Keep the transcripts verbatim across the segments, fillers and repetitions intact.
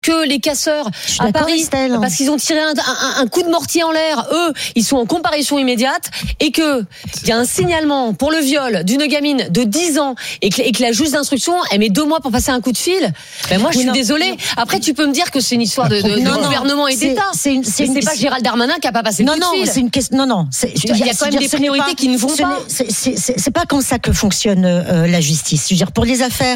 que les casseurs à Paris, Estelle. Parce qu'ils ont tiré un, un, un coup de mortier en l'air, eux, ils sont en comparution immédiate, et que il y a un signalement pour le viol d'une gamine de dix ans et que, et que la juge d'instruction, elle met deux mois pour passer un coup de fil. Ben moi, je suis non, désolée. Après, tu peux me dire que c'est une histoire de, de, de non, gouvernement et d'État. C'est, c'est, c'est, c'est pas Gérald Darmanin qui a pas passé le coup de fil. Non, non, c'est une question. Non, non. Il y a quand même des priorités pas, qui ne vont pas. C'est, c'est, c'est, c'est pas comme ça que fonctionne euh, la justice. Je veux dire, pour les affaires,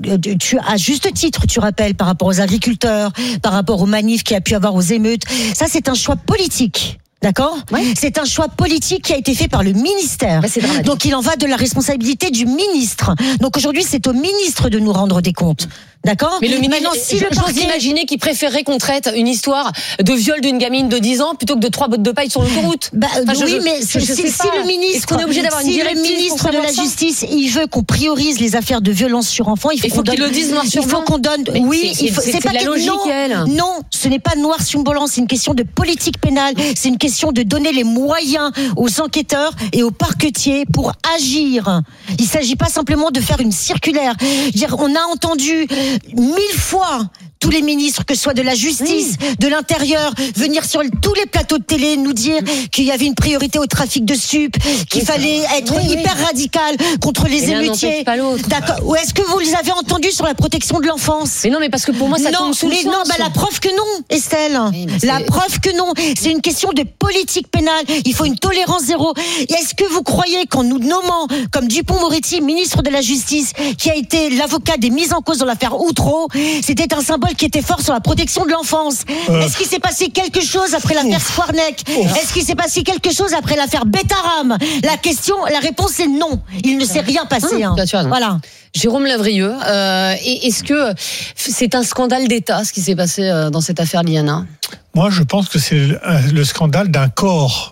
tu as juste titre, tu rappelles, par rapport aux agriculteurs, par rapport aux manifs qu'il y a pu avoir, aux émeutes. Ça, c'est un choix politique. D'accord ? Ouais. C'est un choix politique qui a été fait par le ministère. Bah, donc il en va de la responsabilité du ministre. Donc aujourd'hui, c'est au ministre de nous rendre des comptes. D'accord ? Mais le ministre, si je pense imaginer qu'il préférerait qu'on traite une histoire de viol d'une gamine de dix ans plutôt que de trois bottes de paille sur l'autoroute. Bah, enfin, oui, je, mais je, je si, si le ministre, est-ce qu'on est obligé d'avoir si une le ministre de la Justice, il veut qu'on priorise les affaires de violence sur enfants, il faut, il faut qu'on qu'il donne, le dise noir sur il faut qu'on donne. Mais oui, c'est, il faut. C'est, c'est, c'est pas la logique, non, elle. Non, ce n'est pas noir sur blanc. C'est une question de politique pénale. C'est une question de donner les moyens aux enquêteurs et aux parquetiers pour agir. Il s'agit pas simplement de faire une circulaire. Dire, on a entendu mille fois tous les ministres, que ce soit de la justice, oui. de l'intérieur, venir sur tous les plateaux de télé nous dire qu'il y avait une priorité au trafic de sup, qu'il oui, fallait être oui, hyper oui. radical contre les et émeutiers. Pas l'autre. D'accord. Ou est-ce que vous les avez entendus sur la protection de l'enfance ? Mais non, mais parce que pour moi, ça non, tombe sous le mais sens. non, bah la preuve que non, Estelle. Oui, la preuve que non. C'est une question de politique pénale. Il faut une tolérance zéro. Et est-ce que vous croyez qu'en nous nommant comme Dupond-Moretti, ministre de la Justice, qui a été l'avocat des mises en cause dans l'affaire Outreau, c'était un symbole qui était fort sur la protection de l'enfance. Euh... Est-ce qu'il s'est passé quelque chose après l'affaire Swarneck ? Est-ce qu'il s'est passé quelque chose après l'affaire Betaram ? La question, la réponse est non. Il ne s'est rien passé. Hein. Voilà. Jérôme Lavrieux, euh, est-ce que c'est un scandale d'État ce qui s'est passé dans cette affaire Liana ? Moi, je pense que c'est le scandale d'un corps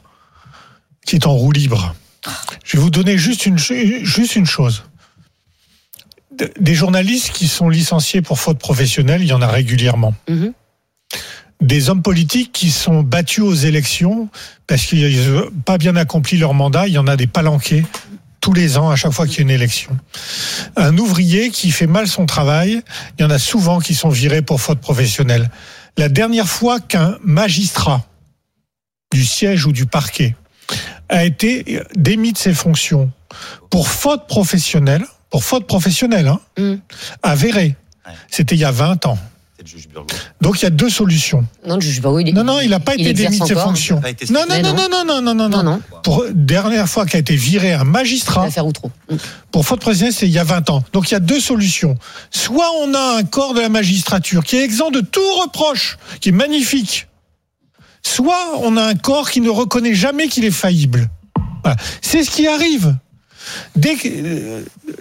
qui est en roue libre. Je vais vous donner juste une, juste une chose. Des journalistes qui sont licenciés pour faute professionnelle, il y en a régulièrement. Mmh. Des hommes politiques qui sont battus aux élections parce qu'ils n'ont pas bien accompli leur mandat, il y en a des palanqués tous les ans à chaque fois qu'il y a une élection. Un ouvrier qui fait mal son travail, il y en a souvent qui sont virés pour faute professionnelle. La dernière fois qu'un magistrat du siège ou du parquet a été démis de ses fonctions pour faute professionnelle, pour faute professionnelle, hein, mm. avérée. Ouais. C'était il y a vingt ans. C'est le juge Burgot. Donc il y a deux solutions. Non, le juge Burgot, il est, Non, non, il n'a pas il été démis de ses fonctions. Non, non, non, non, non, non, non, non, non, non. Pour dernière fois qu'a été viré un magistrat. L'affaire Outreau. Mm. Pour faute professionnelle, c'est il y a vingt ans. Donc il y a deux solutions. Soit on a un corps de la magistrature qui est exempt de tout reproche, qui est magnifique. Soit on a un corps qui ne reconnaît jamais qu'il est faillible. Voilà. C'est ce qui arrive. Dès que euh,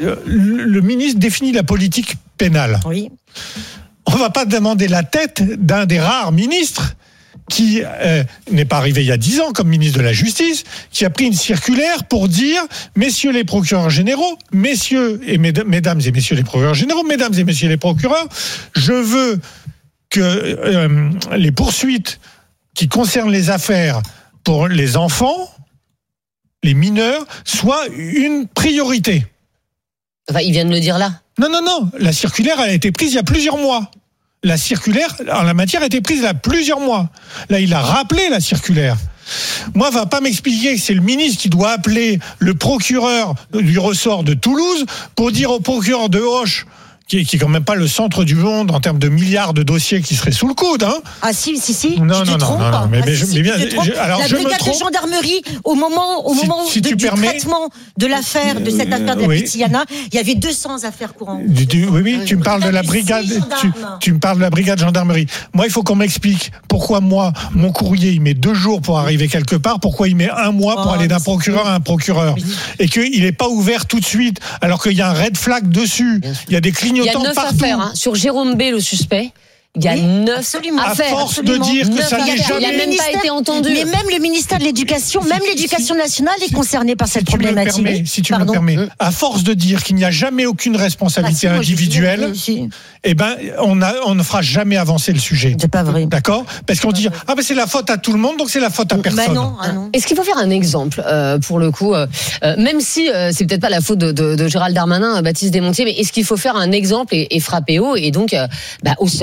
le ministre définit la politique pénale, oui. on ne va pas demander la tête d'un des rares ministres qui euh, n'est pas arrivé il y a dix ans comme ministre de la Justice, qui a pris une circulaire pour dire messieurs les procureurs généraux, messieurs et mesd- mesdames et messieurs les procureurs généraux, mesdames et messieurs les procureurs, je veux que euh, les poursuites qui concernent les affaires pour les enfants, les mineurs, soient une priorité. Enfin, il vient de le dire là. Non, non, non. La circulaire a été prise il y a plusieurs mois. La circulaire, en la matière, a été prise il y a plusieurs mois. Là, il a rappelé la circulaire. Moi, va pas m'expliquer que c'est le ministre qui doit appeler le procureur du ressort de Toulouse pour dire au procureur de Auch, qui est, qui est quand même pas le centre du monde en termes de milliards de dossiers qui seraient sous le coude, hein. Ah si, si, si. Non, tu non, te non, trompes. non, non, mais, ah, mais, si, je, mais bien, je, alors la je brigade me trompe. de gendarmerie, au moment, au si, moment si de, du permets, traitement de l'affaire, de cette affaire de la oui. petite Yana, il y avait deux cents affaires courantes. Du, du, oui, oui, tu me parles de la brigade, tu, tu me parles de la brigade gendarmerie. Moi, il faut qu'on m'explique pourquoi moi, mon courrier, il met deux jours pour arriver quelque part, pourquoi il met un mois pour oh, aller d'un procureur à un procureur, et qu'il n'est pas ouvert tout de suite, alors qu'il y a un red flag dessus, il y a des clignotants partout. Il y a neuf affaires, hein, sur Jérôme B, le suspect. Il y a oui, neuf absolument. affaires. À force de dire que ça n'est jamais... Il n'a même pas été entendu. Mais même le ministère de l'Éducation, même l'éducation nationale est concernée par cette si problématique. Tu me permets, si tu Pardon. me permets, à force de dire qu'il n'y a jamais aucune responsabilité ah, si, individuelle, si. eh ben, on, a, on ne fera jamais avancer le sujet. C'est pas vrai. D'accord ? Parce qu'on dit, ah ben c'est la faute à tout le monde, donc c'est la faute à personne. Ben non, ah non. Est-ce qu'il faut faire un exemple, euh, pour le coup, euh, même si euh, c'est peut-être pas la faute de, de, de Gérald Darmanin, Baptiste Desmontiers, mais est-ce qu'il faut faire un exemple et, et frapper haut, et donc, euh, bah, au sommet, le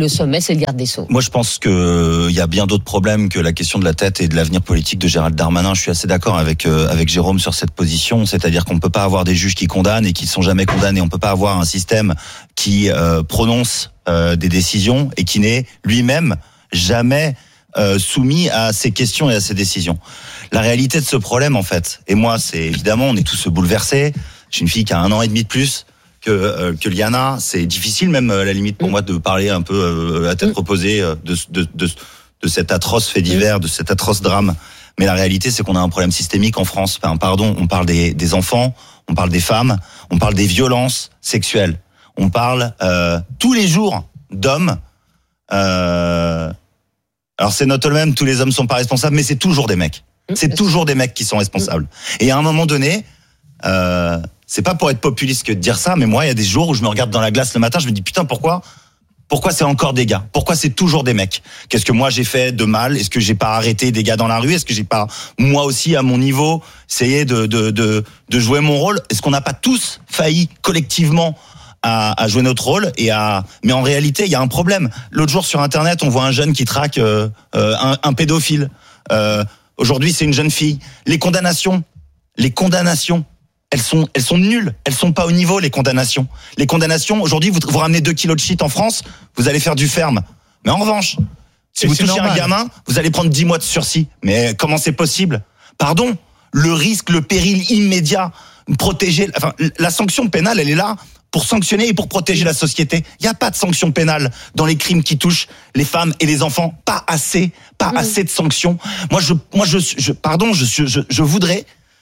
le sommet, c'est le garde des Sceaux. Moi, je pense que il y a bien d'autres problèmes que la question de la tête et de l'avenir politique de Gérald Darmanin. Je suis assez d'accord avec euh, avec Jérôme sur cette position, c'est-à-dire qu'on ne peut pas avoir des juges qui condamnent et qui ne sont jamais condamnés. On ne peut pas avoir un système qui euh, prononce euh, des décisions et qui n'est lui-même jamais euh, soumis à ces questions et à ces décisions. La réalité de ce problème, en fait, et moi, c'est évidemment, on est tous bouleversés. J'ai une fille qui a un an et demi de plus que euh, que Liana. C'est difficile, même à la limite pour moi, de parler un peu euh, à tête reposée de de de de cet atroce fait divers, de cet atroce drame. Mais la réalité, c'est qu'on a un problème systémique en France. Enfin, pardon, on parle des des enfants, on parle des femmes, on parle des violences sexuelles, on parle euh, tous les jours d'hommes. Euh, alors c'est notre même, tous les hommes sont pas responsables, mais c'est toujours des mecs. C'est toujours des mecs qui sont responsables. Et à un moment donné, euh, c'est pas pour être populiste que de dire ça, mais moi, il y a des jours où je me regarde dans la glace le matin, je me dis putain, pourquoi, pourquoi c'est encore des gars? Pourquoi c'est toujours des mecs? Qu'est-ce que moi j'ai fait de mal? Est-ce que j'ai pas arrêté des gars dans la rue? Est-ce que j'ai pas, moi aussi, à mon niveau, essayé de de de, de jouer mon rôle? Est-ce qu'on n'a pas tous failli collectivement à, à jouer notre rôle et à, mais en réalité, il y a un problème. L'autre jour sur Internet, on voit un jeune qui traque euh, un, un pédophile. Euh, Aujourd'hui, c'est une jeune fille. Les condamnations, les condamnations, elles sont, elles sont nulles. Elles sont pas au niveau, les condamnations. Les condamnations, aujourd'hui, vous, vous ramenez deux kilos de shit en France, vous allez faire du ferme. Mais en revanche, si et vous touchez normal. un gamin, vous allez prendre dix mois de sursis. Mais comment c'est possible? Pardon? Le risque, le péril immédiat, protéger, enfin, la sanction pénale, elle est là pour sanctionner et pour protéger la société. Il n'y a pas de sanction pénale dans les crimes qui touchent les femmes et les enfants. Pas assez, pas mmh. assez de sanctions. Moi, je, moi, je, je pardon, je, je, je voudrais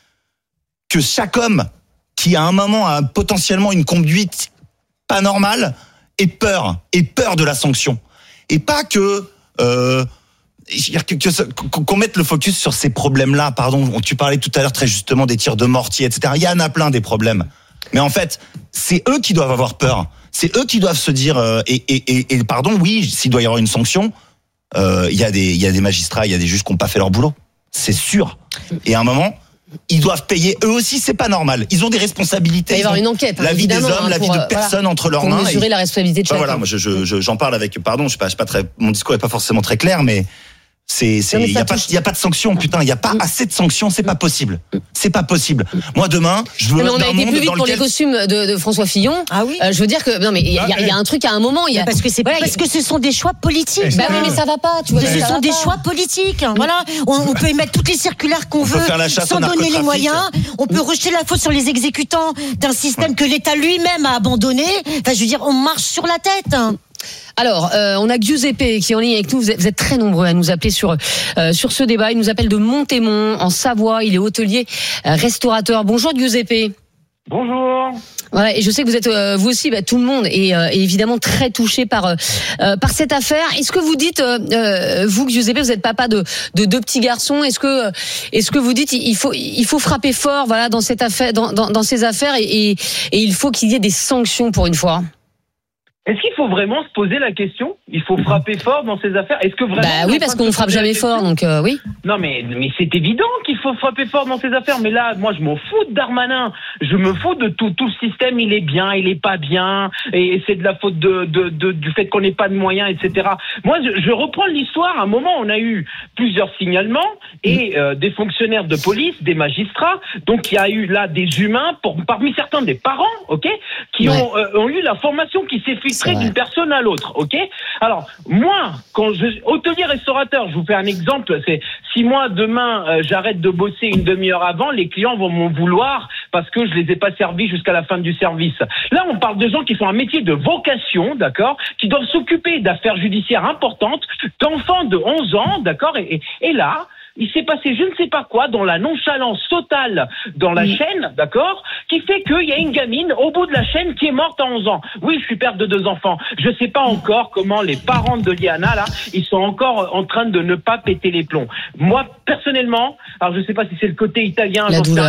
que chaque homme qui à un moment a potentiellement une conduite pas normale ait peur, ait peur de la sanction, et pas que euh, que, que qu'on mette le focus sur ces problèmes-là. Pardon, tu parlais tout à l'heure très justement des tirs de mortier, et cetera. Il y en a plein des problèmes. Mais en fait, c'est eux qui doivent avoir peur. C'est eux qui doivent se dire euh, et, et, et, et pardon, oui, s'il doit y avoir une sanction, euh, il y a des il y a des magistrats, il y a des juges qui n'ont pas fait leur boulot. C'est sûr. Et à un moment, ils doivent payer. Eux aussi, c'est pas normal. Ils ont des responsabilités. Il va y avoir une enquête. La vie des hommes, hein, la vie de euh, personnes voilà, entre leurs pour mains. Pour mesurer et... la responsabilité de chacun. Voilà, moi, je, je, je, j'en parle avec. Pardon, je sais pas, je sais pas très. Mon discours est pas forcément très clair, mais. C'est, c'est, il y a pas, il y a pas de sanctions, putain, il y a pas assez de sanctions, c'est pas possible. C'est pas possible. Moi, demain, je veux. Mais on a été plus vite pour lequel... les costumes de, de François Fillon. Ah oui. Euh, je veux dire que, non, mais il y, y, y a un truc à un moment, il y a. Parce que c'est voilà, parce que ce sont des choix politiques. Bah oui, mais ça va pas, tu vois. Ce sont des pas. choix politiques. Voilà. On, on peut émettre toutes les circulaires qu'on on veut, sans donner les moyens. On peut rejeter la faute sur les exécutants d'un système ouais. que l'État lui-même a abandonné. Enfin, je veux dire, on marche sur la tête. Alors, euh, on a Giuseppe qui est en ligne avec nous. Vous êtes, vous êtes très nombreux à nous appeler sur euh, sur ce débat. Il nous appelle de Montémont, en Savoie. Il est hôtelier, euh, restaurateur. Bonjour Giuseppe. Bonjour. Voilà, et je sais que vous êtes euh, vous aussi, bah, tout le monde est, euh, est évidemment très touché par euh, par cette affaire. Est-ce que vous dites, euh, vous Giuseppe, vous êtes papa de de deux petits garçons. Est-ce que est-ce que vous dites il faut il faut frapper fort, voilà, dans cette affaire, dans dans, dans ces affaires, et, et et il faut qu'il y ait des sanctions pour une fois? Est-ce qu'il faut vraiment se poser la question? Il faut frapper fort dans ces affaires? Est-ce que vraiment? Bah oui, parce qu'on frappe jamais fort, donc euh, oui. Non, mais mais c'est évident qu'il faut frapper fort dans ces affaires. Mais là, moi, je m'en fous de Darmanin. Je me fous de tout. Tout le système, il est bien, il est pas bien, et c'est de la faute de, de, de du fait qu'on n'ait pas de moyens, et cetera. Moi, je, je reprends l'histoire. À un moment, on a eu plusieurs signalements et euh, des fonctionnaires de police, des magistrats. Donc, il y a eu là des humains, pour, parmi certains des parents, ok, qui ouais. ont euh, ont eu la formation qui s'est filtrée d'une personne à l'autre, ok. Alors moi, quand je hôtelier restaurateur, je vous fais un exemple, c'est si moi demain euh, j'arrête de bosser une demi-heure avant, les clients vont m'en vouloir parce que je les ai pas servis jusqu'à la fin du service. Là, on parle de gens qui font un métier de vocation, d'accord, qui doivent s'occuper d'affaires judiciaires importantes, d'enfants de onze ans, d'accord, et, et, et là. Il s'est passé je ne sais pas quoi dans la nonchalance totale dans la oui. chaîne, d'accord, qui fait qu'il y a une gamine au bout de la chaîne qui est morte à onze ans. Oui, je suis père de deux enfants. Je sais pas encore comment les parents de Liana, là, ils sont encore en train de ne pas péter les plombs. Moi, personnellement, alors je sais pas si c'est le côté italien, j'en sais rien,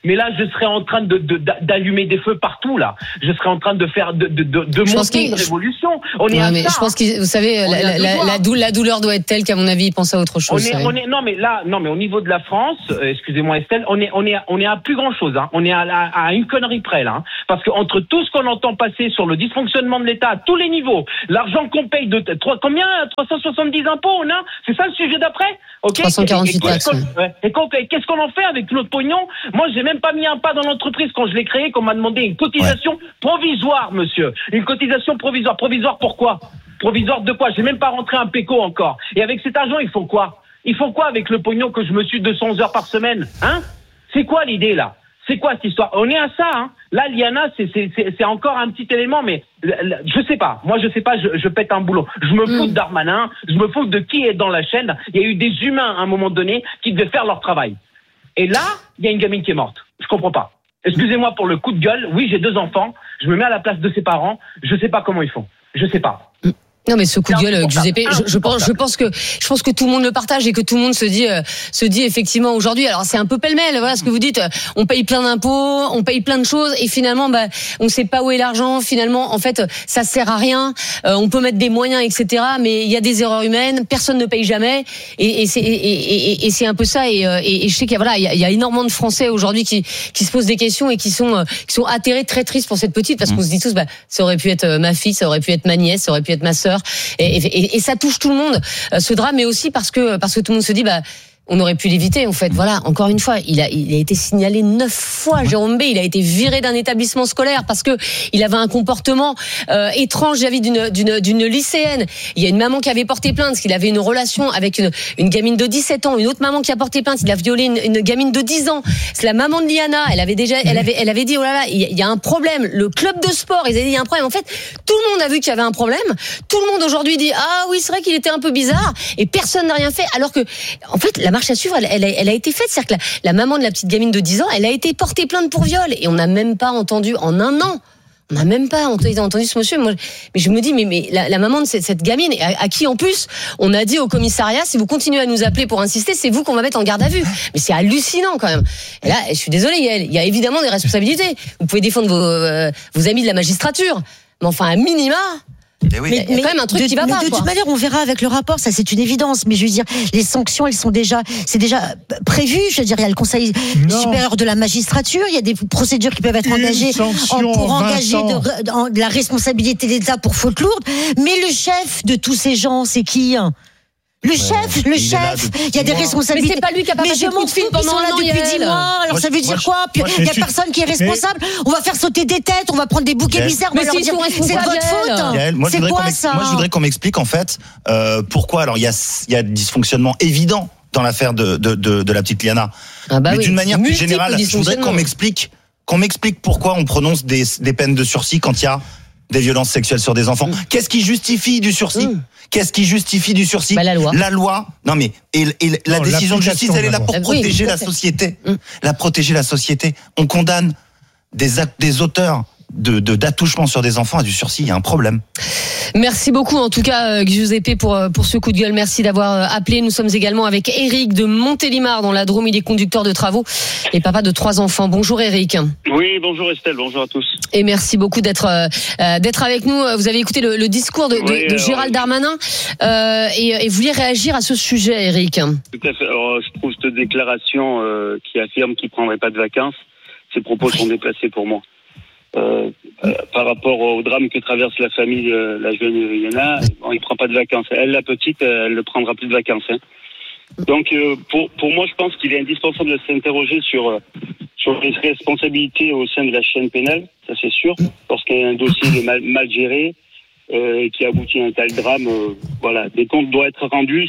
Mais là, je serais en train de, de, d'allumer des feux partout, là. Je serais en train de faire, de, de, de, de monter une révolution. On est ouais, à mais ça. Je pense que, vous savez, la, la, la, la, douleur, la douleur doit être telle qu'à mon avis, il pense à autre chose. On est, on est, non, mais là, non, mais au niveau de la France, euh, excusez-moi Estelle, on est, on est, on est à plus grand chose, hein. On est à, à, à une connerie près, là, hein. Parce que entre tout ce qu'on entend passer sur le dysfonctionnement de l'État à tous les niveaux, l'argent qu'on paye de, trois, combien? trois cent soixante-dix impôts, on a? C'est ça le sujet d'après? Ok. trois cent quarante-huit et, et, taxes. Ouais. Et qu'est-ce qu'on en fait avec notre pognon? Moi, j'ai même pas mis un pas dans l'entreprise quand je l'ai créé, qu'on m'a demandé une cotisation ouais. provisoire, monsieur. Une cotisation provisoire. Provisoire pourquoi? Provisoire de quoi? J'ai même pas rentré un péco encore. Et avec cet argent, ils font quoi? Ils font quoi avec le pognon que je me suis deux cents heures par semaine? Hein? C'est quoi l'idée, là? C'est quoi cette histoire? On est à ça, hein. Là, Liana, c'est, c'est, c'est, c'est encore un petit élément, mais je sais pas. Moi, je sais pas, je, je pète un boulot. Je me fous de Darmanin, je me fous de qui est dans la chaîne. Il y a eu des humains, à un moment donné, qui devaient faire leur travail. Et là, il y a une gamine qui est morte. Je comprends pas. Excusez-moi pour le coup de gueule. Oui, j'ai deux enfants. Je me mets à la place de ses parents. Je sais pas comment ils font. Je sais pas. Non mais ce coup de gueule, Giuseppe, je, je pense, je pense que, je pense que tout le monde le partage et que tout le monde se dit, euh, se dit effectivement aujourd'hui. Alors c'est un peu pêle-mêle, voilà ce que vous dites. On paye plein d'impôts, on paye plein de choses et finalement, bah, on sait pas où est l'argent. Finalement, en fait, ça sert à rien. Euh, on peut mettre des moyens, et cetera. Mais il y a des erreurs humaines. Personne ne paye jamais et, et c'est, et, et, et c'est un peu ça. Et, et, et je sais qu'il y a, voilà, il y a, il y a énormément de Français aujourd'hui qui, qui se posent des questions et qui sont, qui sont atterrés, très tristes pour cette petite parce qu'on se dit tous, bah, ça aurait pu être ma fille, ça aurait pu être ma nièce, ça aurait pu être ma sœur. Et, et, et ça touche tout le monde, ce drame, mais aussi parce que parce que tout le monde se dit bah on aurait pu l'éviter en fait. Voilà, encore une fois, il a il a été signalé neuf fois, Jérôme B. Il a été viré d'un établissement scolaire parce que il avait un comportement euh, étrange vis-à-vis d'une d'une d'une lycéenne. Il y a une maman qui avait porté plainte parce qu'il avait une relation avec une une gamine de dix-sept ans, une autre maman qui a porté plainte, il a violé une, une gamine de dix ans. C'est la maman de Liana, elle avait déjà elle avait elle avait dit oh là là, il y a un problème. Le club de sport, ils avaient dit il y a un problème. En fait, tout le monde a vu qu'il y avait un problème. Tout le monde aujourd'hui dit ah oui, c'est vrai qu'il était un peu bizarre et personne n'a rien fait alors que en fait la marche à suivre, elle, elle, a, elle a été faite. C'est-à-dire que la, la maman de la petite gamine de dix ans, elle a été portée plainte pour viol. Et on n'a même pas entendu, en un an, on n'a même pas entendu, entendu ce monsieur. Moi, mais je me dis, mais, mais la, la maman de cette, cette gamine, à, à qui en plus, on a dit au commissariat, si vous continuez à nous appeler pour insister, c'est vous qu'on va mettre en garde à vue. Mais c'est hallucinant quand même. Et là, je suis désolée, Yael, il y a évidemment des responsabilités. Vous pouvez défendre vos, euh, vos amis de la magistrature. Mais enfin, à minima... Eh oui. Mais, il y a quand même un truc de, qui va mais pas. De quoi. toute manière, on verra avec le rapport, ça c'est une évidence. Mais je veux dire, les sanctions, elles sont déjà, c'est déjà prévu. Je veux dire, il y a le Conseil non. supérieur de la magistrature, il y a des procédures qui peuvent être une engagées en, pour engager de, en, de la responsabilité de l'État pour faute lourde. Mais le chef de tous ces gens, c'est qui? Le ouais, chef, le chef, il y a des responsabilités. Mais c'est pas lui qui a pas passé de coup de fil pendant un an. Ils sont là depuis dix mois. Alors moi, ça veut dire moi, quoi? Puis il y a tu... personne qui est responsable. Mais... On va faire sauter des têtes, on va prendre des boucs émissaires, on va leur dire c'est de votre faute. Yael, moi, c'est quoi ça? Moi, je voudrais qu'on m'explique en fait euh, pourquoi. Alors il y a il y a dysfonctionnement évident dans l'affaire de de de, de la petite Liana. Ah bah mais oui, d'une manière plus générale, je voudrais qu'on m'explique qu'on m'explique pourquoi on prononce des des peines de sursis quand il y a des violences sexuelles sur des enfants. Mmh. Qu'est-ce qui justifie du sursis? mmh. Qu'est-ce qui justifie du sursis? Bah, la loi. La loi. Non mais et, et la non, décision de justice, elle est là pour oui, protéger la société. Mmh. La protéger la société. On condamne des actes, des auteurs de, de d'attouchement sur des enfants à du sursis. Il y a un problème. Merci beaucoup en tout cas Giuseppe pour pour ce coup de gueule. Merci d'avoir appelé. Nous sommes également avec Eric de Montélimar dans la Drôme. Il est conducteur de travaux et papa de trois enfants. Bonjour Eric. Oui, bonjour Estelle, bonjour à tous. Et merci beaucoup d'être euh, d'être avec nous. Vous avez écouté le, le discours de, oui, de, de Gérald Darmanin euh, et, et vous vouliez réagir à ce sujet, Eric. Tout à fait. Alors, je trouve cette déclaration euh, qui affirme qu'il ne prendrait pas de vacances, ces propos oui. sont déplacés pour moi. Euh, euh, par rapport au drame que traverse la famille de la jeune Liana, bon, il prend pas de vacances. Elle, la petite, elle ne prendra plus de vacances. Hein. Donc, euh, pour pour moi, je pense qu'il est indispensable de s'interroger sur euh, sur les responsabilités au sein de la chaîne pénale, ça c'est sûr. Lorsqu'il y a un dossier mal, mal géré euh, qui aboutit à un tel drame, euh, voilà, des comptes doivent être rendus.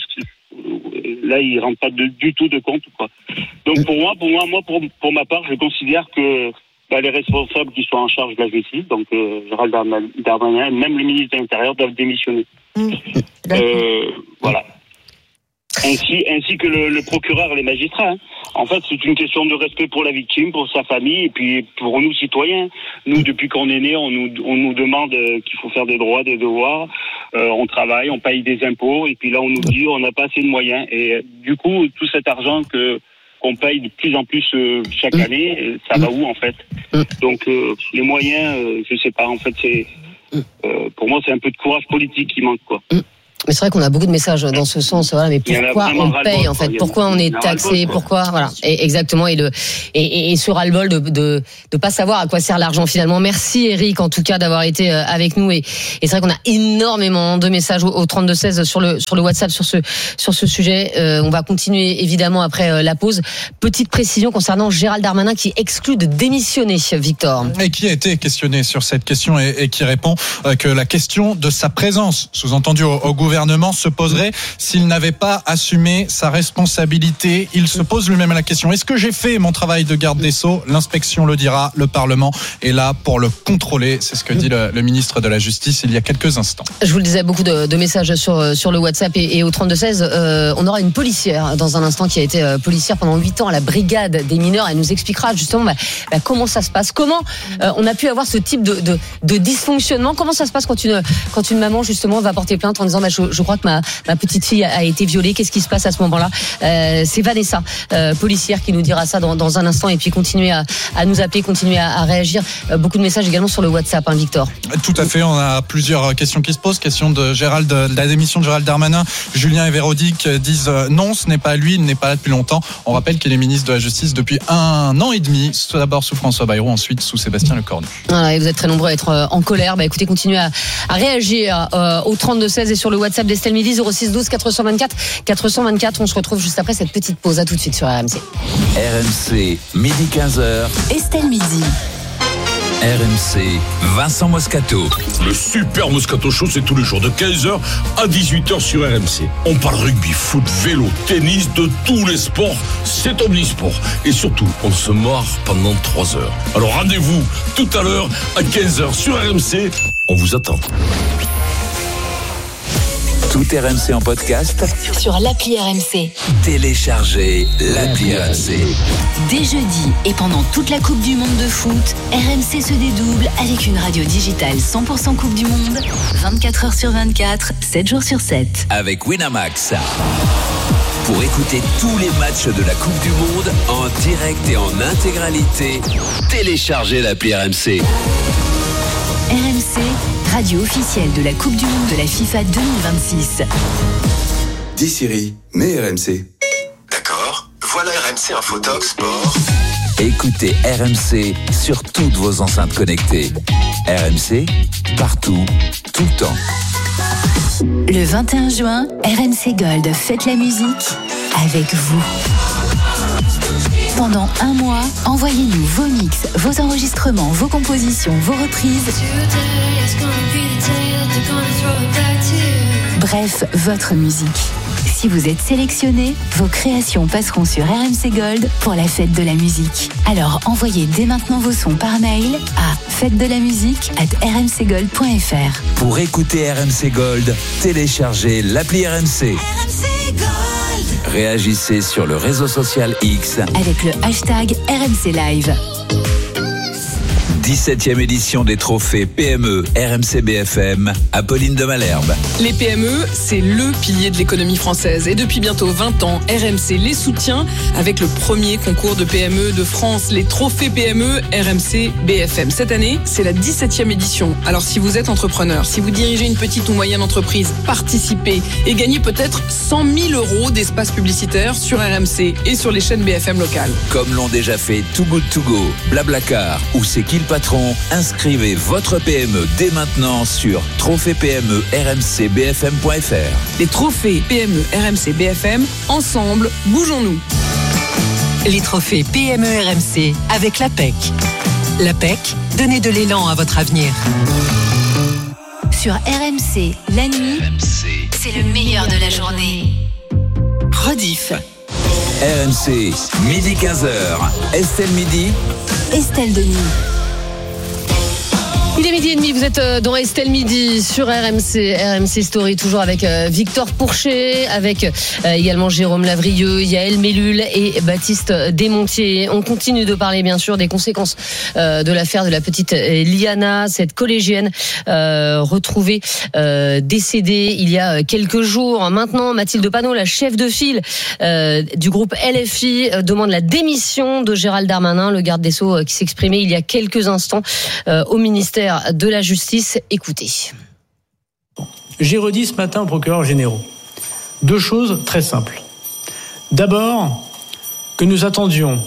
Là, il ne rend pas de, du tout de compte, quoi. Donc, pour moi, pour moi, moi, pour pour ma part, je considère que bah, les responsables qui sont en charge de la justice, donc euh, Gérald Darmanin, même le ministre de l'Intérieur, doivent démissionner. Mmh. Euh, voilà. Ainsi, ainsi que le, le procureur et les magistrats. Hein. En fait, c'est une question de respect pour la victime, pour sa famille, et puis pour nous citoyens. Nous, depuis qu'on est nés, on nous, on nous demande qu'il faut faire des droits, des devoirs. Euh, on travaille, on paye des impôts, et puis là, on nous dit on n'a pas assez de moyens. Et du coup, tout cet argent que qu'on paye de plus en plus euh, chaque mmh. année. Ça mmh. va où en fait mmh. Donc euh, les moyens, euh, je sais pas. En fait, c'est mmh. euh, pour moi c'est un peu de courage politique qui manque quoi. Mmh. Mais c'est vrai qu'on a beaucoup de messages dans ce sens. Voilà, mais pourquoi on paye en fait? Pourquoi on est taxé? Pourquoi voilà? Et exactement. Et le et, et ce ras-le-bol de de de pas savoir à quoi sert l'argent finalement. Merci Eric en tout cas d'avoir été avec nous. Et, et c'est vrai qu'on a énormément de messages au, au trente-deux seize sur le sur le WhatsApp sur ce sur ce sujet. Euh, on va continuer évidemment après la pause. Petite précision concernant Gérald Darmanin qui exclut de démissionner. Victor. Et qui a été questionné sur cette question et, et qui répond que la question de sa présence, sous-entendu au, au gouvernement, se poserait s'il n'avait pas assumé sa responsabilité. Il se pose lui-même la question. Est-ce que j'ai fait mon travail de garde des Sceaux? L'inspection le dira. Le Parlement est là pour le contrôler. C'est ce que dit le, le ministre de la Justice il y a quelques instants. Je vous le disais, beaucoup de, de messages sur, sur le WhatsApp et, et au trente-deux seize. Euh, on aura une policière dans un instant qui a été euh, policière pendant huit ans à la brigade des mineurs. Elle nous expliquera justement bah, bah, comment ça se passe. Comment euh, on a pu avoir ce type de, de, de dysfonctionnement. Comment ça se passe quand une, quand une maman justement va porter plainte en disant bah, je, je crois que ma, ma petite fille a été violée. Qu'est-ce qui se passe à ce moment-là? euh, C'est Vanessa, euh, policière, qui nous dira ça dans, dans un instant. Et puis continuer à, à nous appeler, continuer à, à réagir. Euh, beaucoup de messages également sur le WhatsApp, hein, Victor. Tout à fait. On a plusieurs questions qui se posent. Question de Gérald, de la démission de Gérald Darmanin. Julien et Véronique disent non, ce n'est pas lui, il n'est pas là depuis longtemps. On rappelle qu'il est ministre de la Justice depuis un an et demi. D'abord sous François Bayrou, ensuite sous Sébastien Lecornu. Voilà, et vous êtes très nombreux à être en colère. Bah, écoutez, continuez à, à réagir euh, au trente-deux seize et sur le WhatsApp d'Estelle Midi, zéro six douze quatre cent vingt-quatre quatre cent vingt-quatre. On se retrouve juste après cette petite pause. À tout de suite sur R M C. R M C, midi quinze heures. Estelle Midi. R M C, Vincent Moscato. Le super Moscato Show, c'est tous les jours de quinze heures à dix-huit heures sur R M C. On parle rugby, foot, vélo, tennis, de tous les sports. C'est omnisport. Et surtout, on se marre pendant trois heures. Alors rendez-vous tout à l'heure à quinze heures sur R M C. On vous attend. Tout R M C en podcast sur l'appli R M C. Téléchargez l'appli R M C. Dès jeudi et pendant toute la Coupe du Monde de foot, R M C se dédouble avec une radio digitale cent pour cent Coupe du Monde, vingt-quatre heures sur vingt-quatre, sept jours sur sept. Avec Winamax. Pour écouter tous les matchs de la Coupe du Monde en direct et en intégralité, téléchargez l'appli R M C. R M C, radio officielle de la Coupe du Monde de la FIFA deux mille vingt-six. Dis Siri, mets R M C. D'accord, voilà R M C Infotox Sport. Écoutez R M C sur toutes vos enceintes connectées. R M C, partout, tout le temps. Le vingt et un juin, R M C Gold fête la musique avec vous. Pendant un mois, envoyez-nous vos mix, vos enregistrements, vos compositions, vos reprises. Bref, votre musique. Si vous êtes sélectionné, vos créations passeront sur R M C Gold pour la fête de la musique. Alors envoyez dès maintenant vos sons par mail à fête de la musique arobase r m c gold point f r. Pour écouter R M C Gold, téléchargez l'appli R M C. R M C Gold. Réagissez sur le réseau social X avec le hashtag R M C Live. dix-septième édition des trophées P M E R M C B F M, Apolline de Malherbe. Les P M E, c'est le pilier de l'économie française. Et depuis bientôt vingt ans, R M C les soutient avec le premier concours de P M E de France, les trophées P M E R M C B F M. Cette année, c'est la dix-septième édition. Alors si vous êtes entrepreneur, si vous dirigez une petite ou moyenne entreprise, participez et gagnez peut-être cent mille euros d'espace publicitaire sur R M C et sur les chaînes B F M locales. Comme l'ont déjà fait Too Good To Go, Blablacar ou C'est qui le patron, inscrivez votre P M E dès maintenant sur trophée P M E R M C B F M point f r. Les trophées P M E R M C B F M, ensemble, bougeons-nous. Les trophées P M E R M C avec l'A P E C. L'A P E C, donnez de l'élan à votre avenir. Sur R M C, la nuit, c'est le meilleur de la journée. Rediff. R M C, midi quinze heures. Estelle Midi. Estelle Denis. Il Il est midi et demi, vous êtes dans Estelle Midi sur R M C, R M C Story, toujours avec Victor Pourchet, avec également Jérôme Lavrieux, Yael Mellul et Baptiste Desmontiers. On continue de parler bien sûr des conséquences de l'affaire de la petite Liana, cette collégienne euh, retrouvée euh, décédée il y a quelques jours. Maintenant, Mathilde Panot, la chef de file euh, du groupe L F I, euh, demande la démission de Gérald Darmanin, le garde des Sceaux euh, qui s'exprimait il y a quelques instants euh, au ministère de la Justice. Écoutez. J'ai redit ce matin aux procureurs généraux deux choses très simples. D'abord, que nous attendions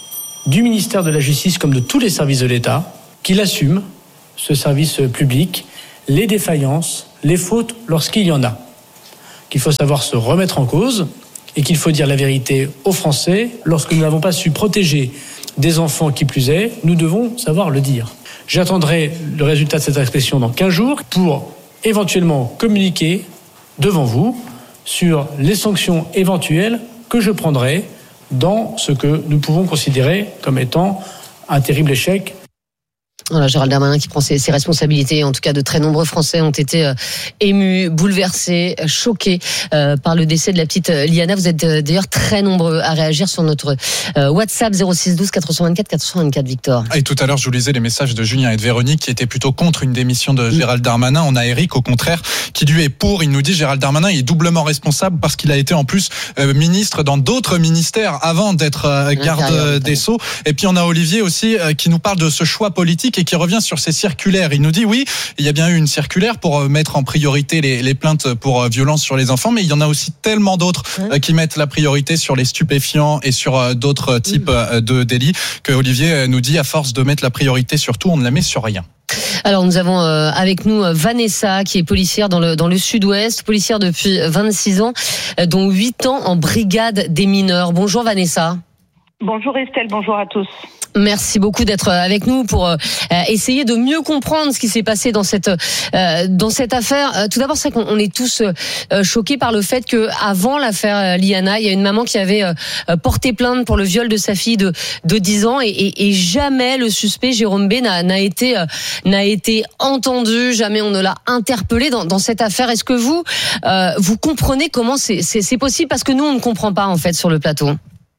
du ministère de la Justice comme de tous les services de l'État qu'il assume, ce service public, les défaillances, les fautes lorsqu'il y en a. Qu'il faut savoir se remettre en cause et qu'il faut dire la vérité aux Français. Lorsque nous n'avons pas su protéger des enfants qui plus est, nous devons savoir le dire. J'attendrai le résultat de cette inspection dans quinze jours pour éventuellement communiquer devant vous sur les sanctions éventuelles que je prendrai dans ce que nous pouvons considérer comme étant un terrible échec. Voilà, Gérald Darmanin qui prend ses, ses responsabilités. En tout cas, de très nombreux Français ont été euh, émus, bouleversés, choqués euh, par le décès de la petite Liana. Vous êtes euh, d'ailleurs très nombreux à réagir sur notre euh, WhatsApp zéro six douze quatre cent vingt-quatre quatre cent vingt-quatre, Victor. Et tout à l'heure, je vous lisais les messages de Julien et de Véronique qui étaient plutôt contre une démission de Gérald Darmanin. On a Eric, au contraire, qui lui est pour. Il nous dit Gérald Darmanin est doublement responsable parce qu'il a été en plus euh, ministre dans d'autres ministères avant d'être euh, garde des Sceaux. Et puis on a Olivier aussi euh, qui nous parle de ce choix politique et qui revient sur ces circulaires. Il nous dit oui, il y a bien eu une circulaire pour mettre en priorité les, les plaintes pour violences sur les enfants, mais il y en a aussi tellement d'autres ouais. qui mettent la priorité sur les stupéfiants et sur d'autres types mmh. de délits que Olivier nous dit à force de mettre la priorité sur tout, on ne la met sur rien. Alors nous avons euh, avec nous Vanessa qui est policière dans le dans le Sud-Ouest, policière depuis vingt-six ans, euh, dont huit ans en brigade des mineurs. Bonjour Vanessa. Bonjour Estelle, bonjour à tous. Merci beaucoup d'être avec nous pour euh, essayer de mieux comprendre ce qui s'est passé dans cette euh, dans cette affaire. Euh, tout d'abord, c'est qu'on on est tous euh, choqués par le fait que avant l'affaire Liana, il y a une maman qui avait euh, porté plainte pour le viol de sa fille de de dix ans et, et, et jamais le suspect Jérôme B n'a, n'a été euh, n'a été entendu, jamais on ne l'a interpellé dans dans cette affaire. Est-ce que vous euh, vous comprenez comment c'est, c'est c'est possible, parce que nous on ne comprend pas en fait sur le plateau.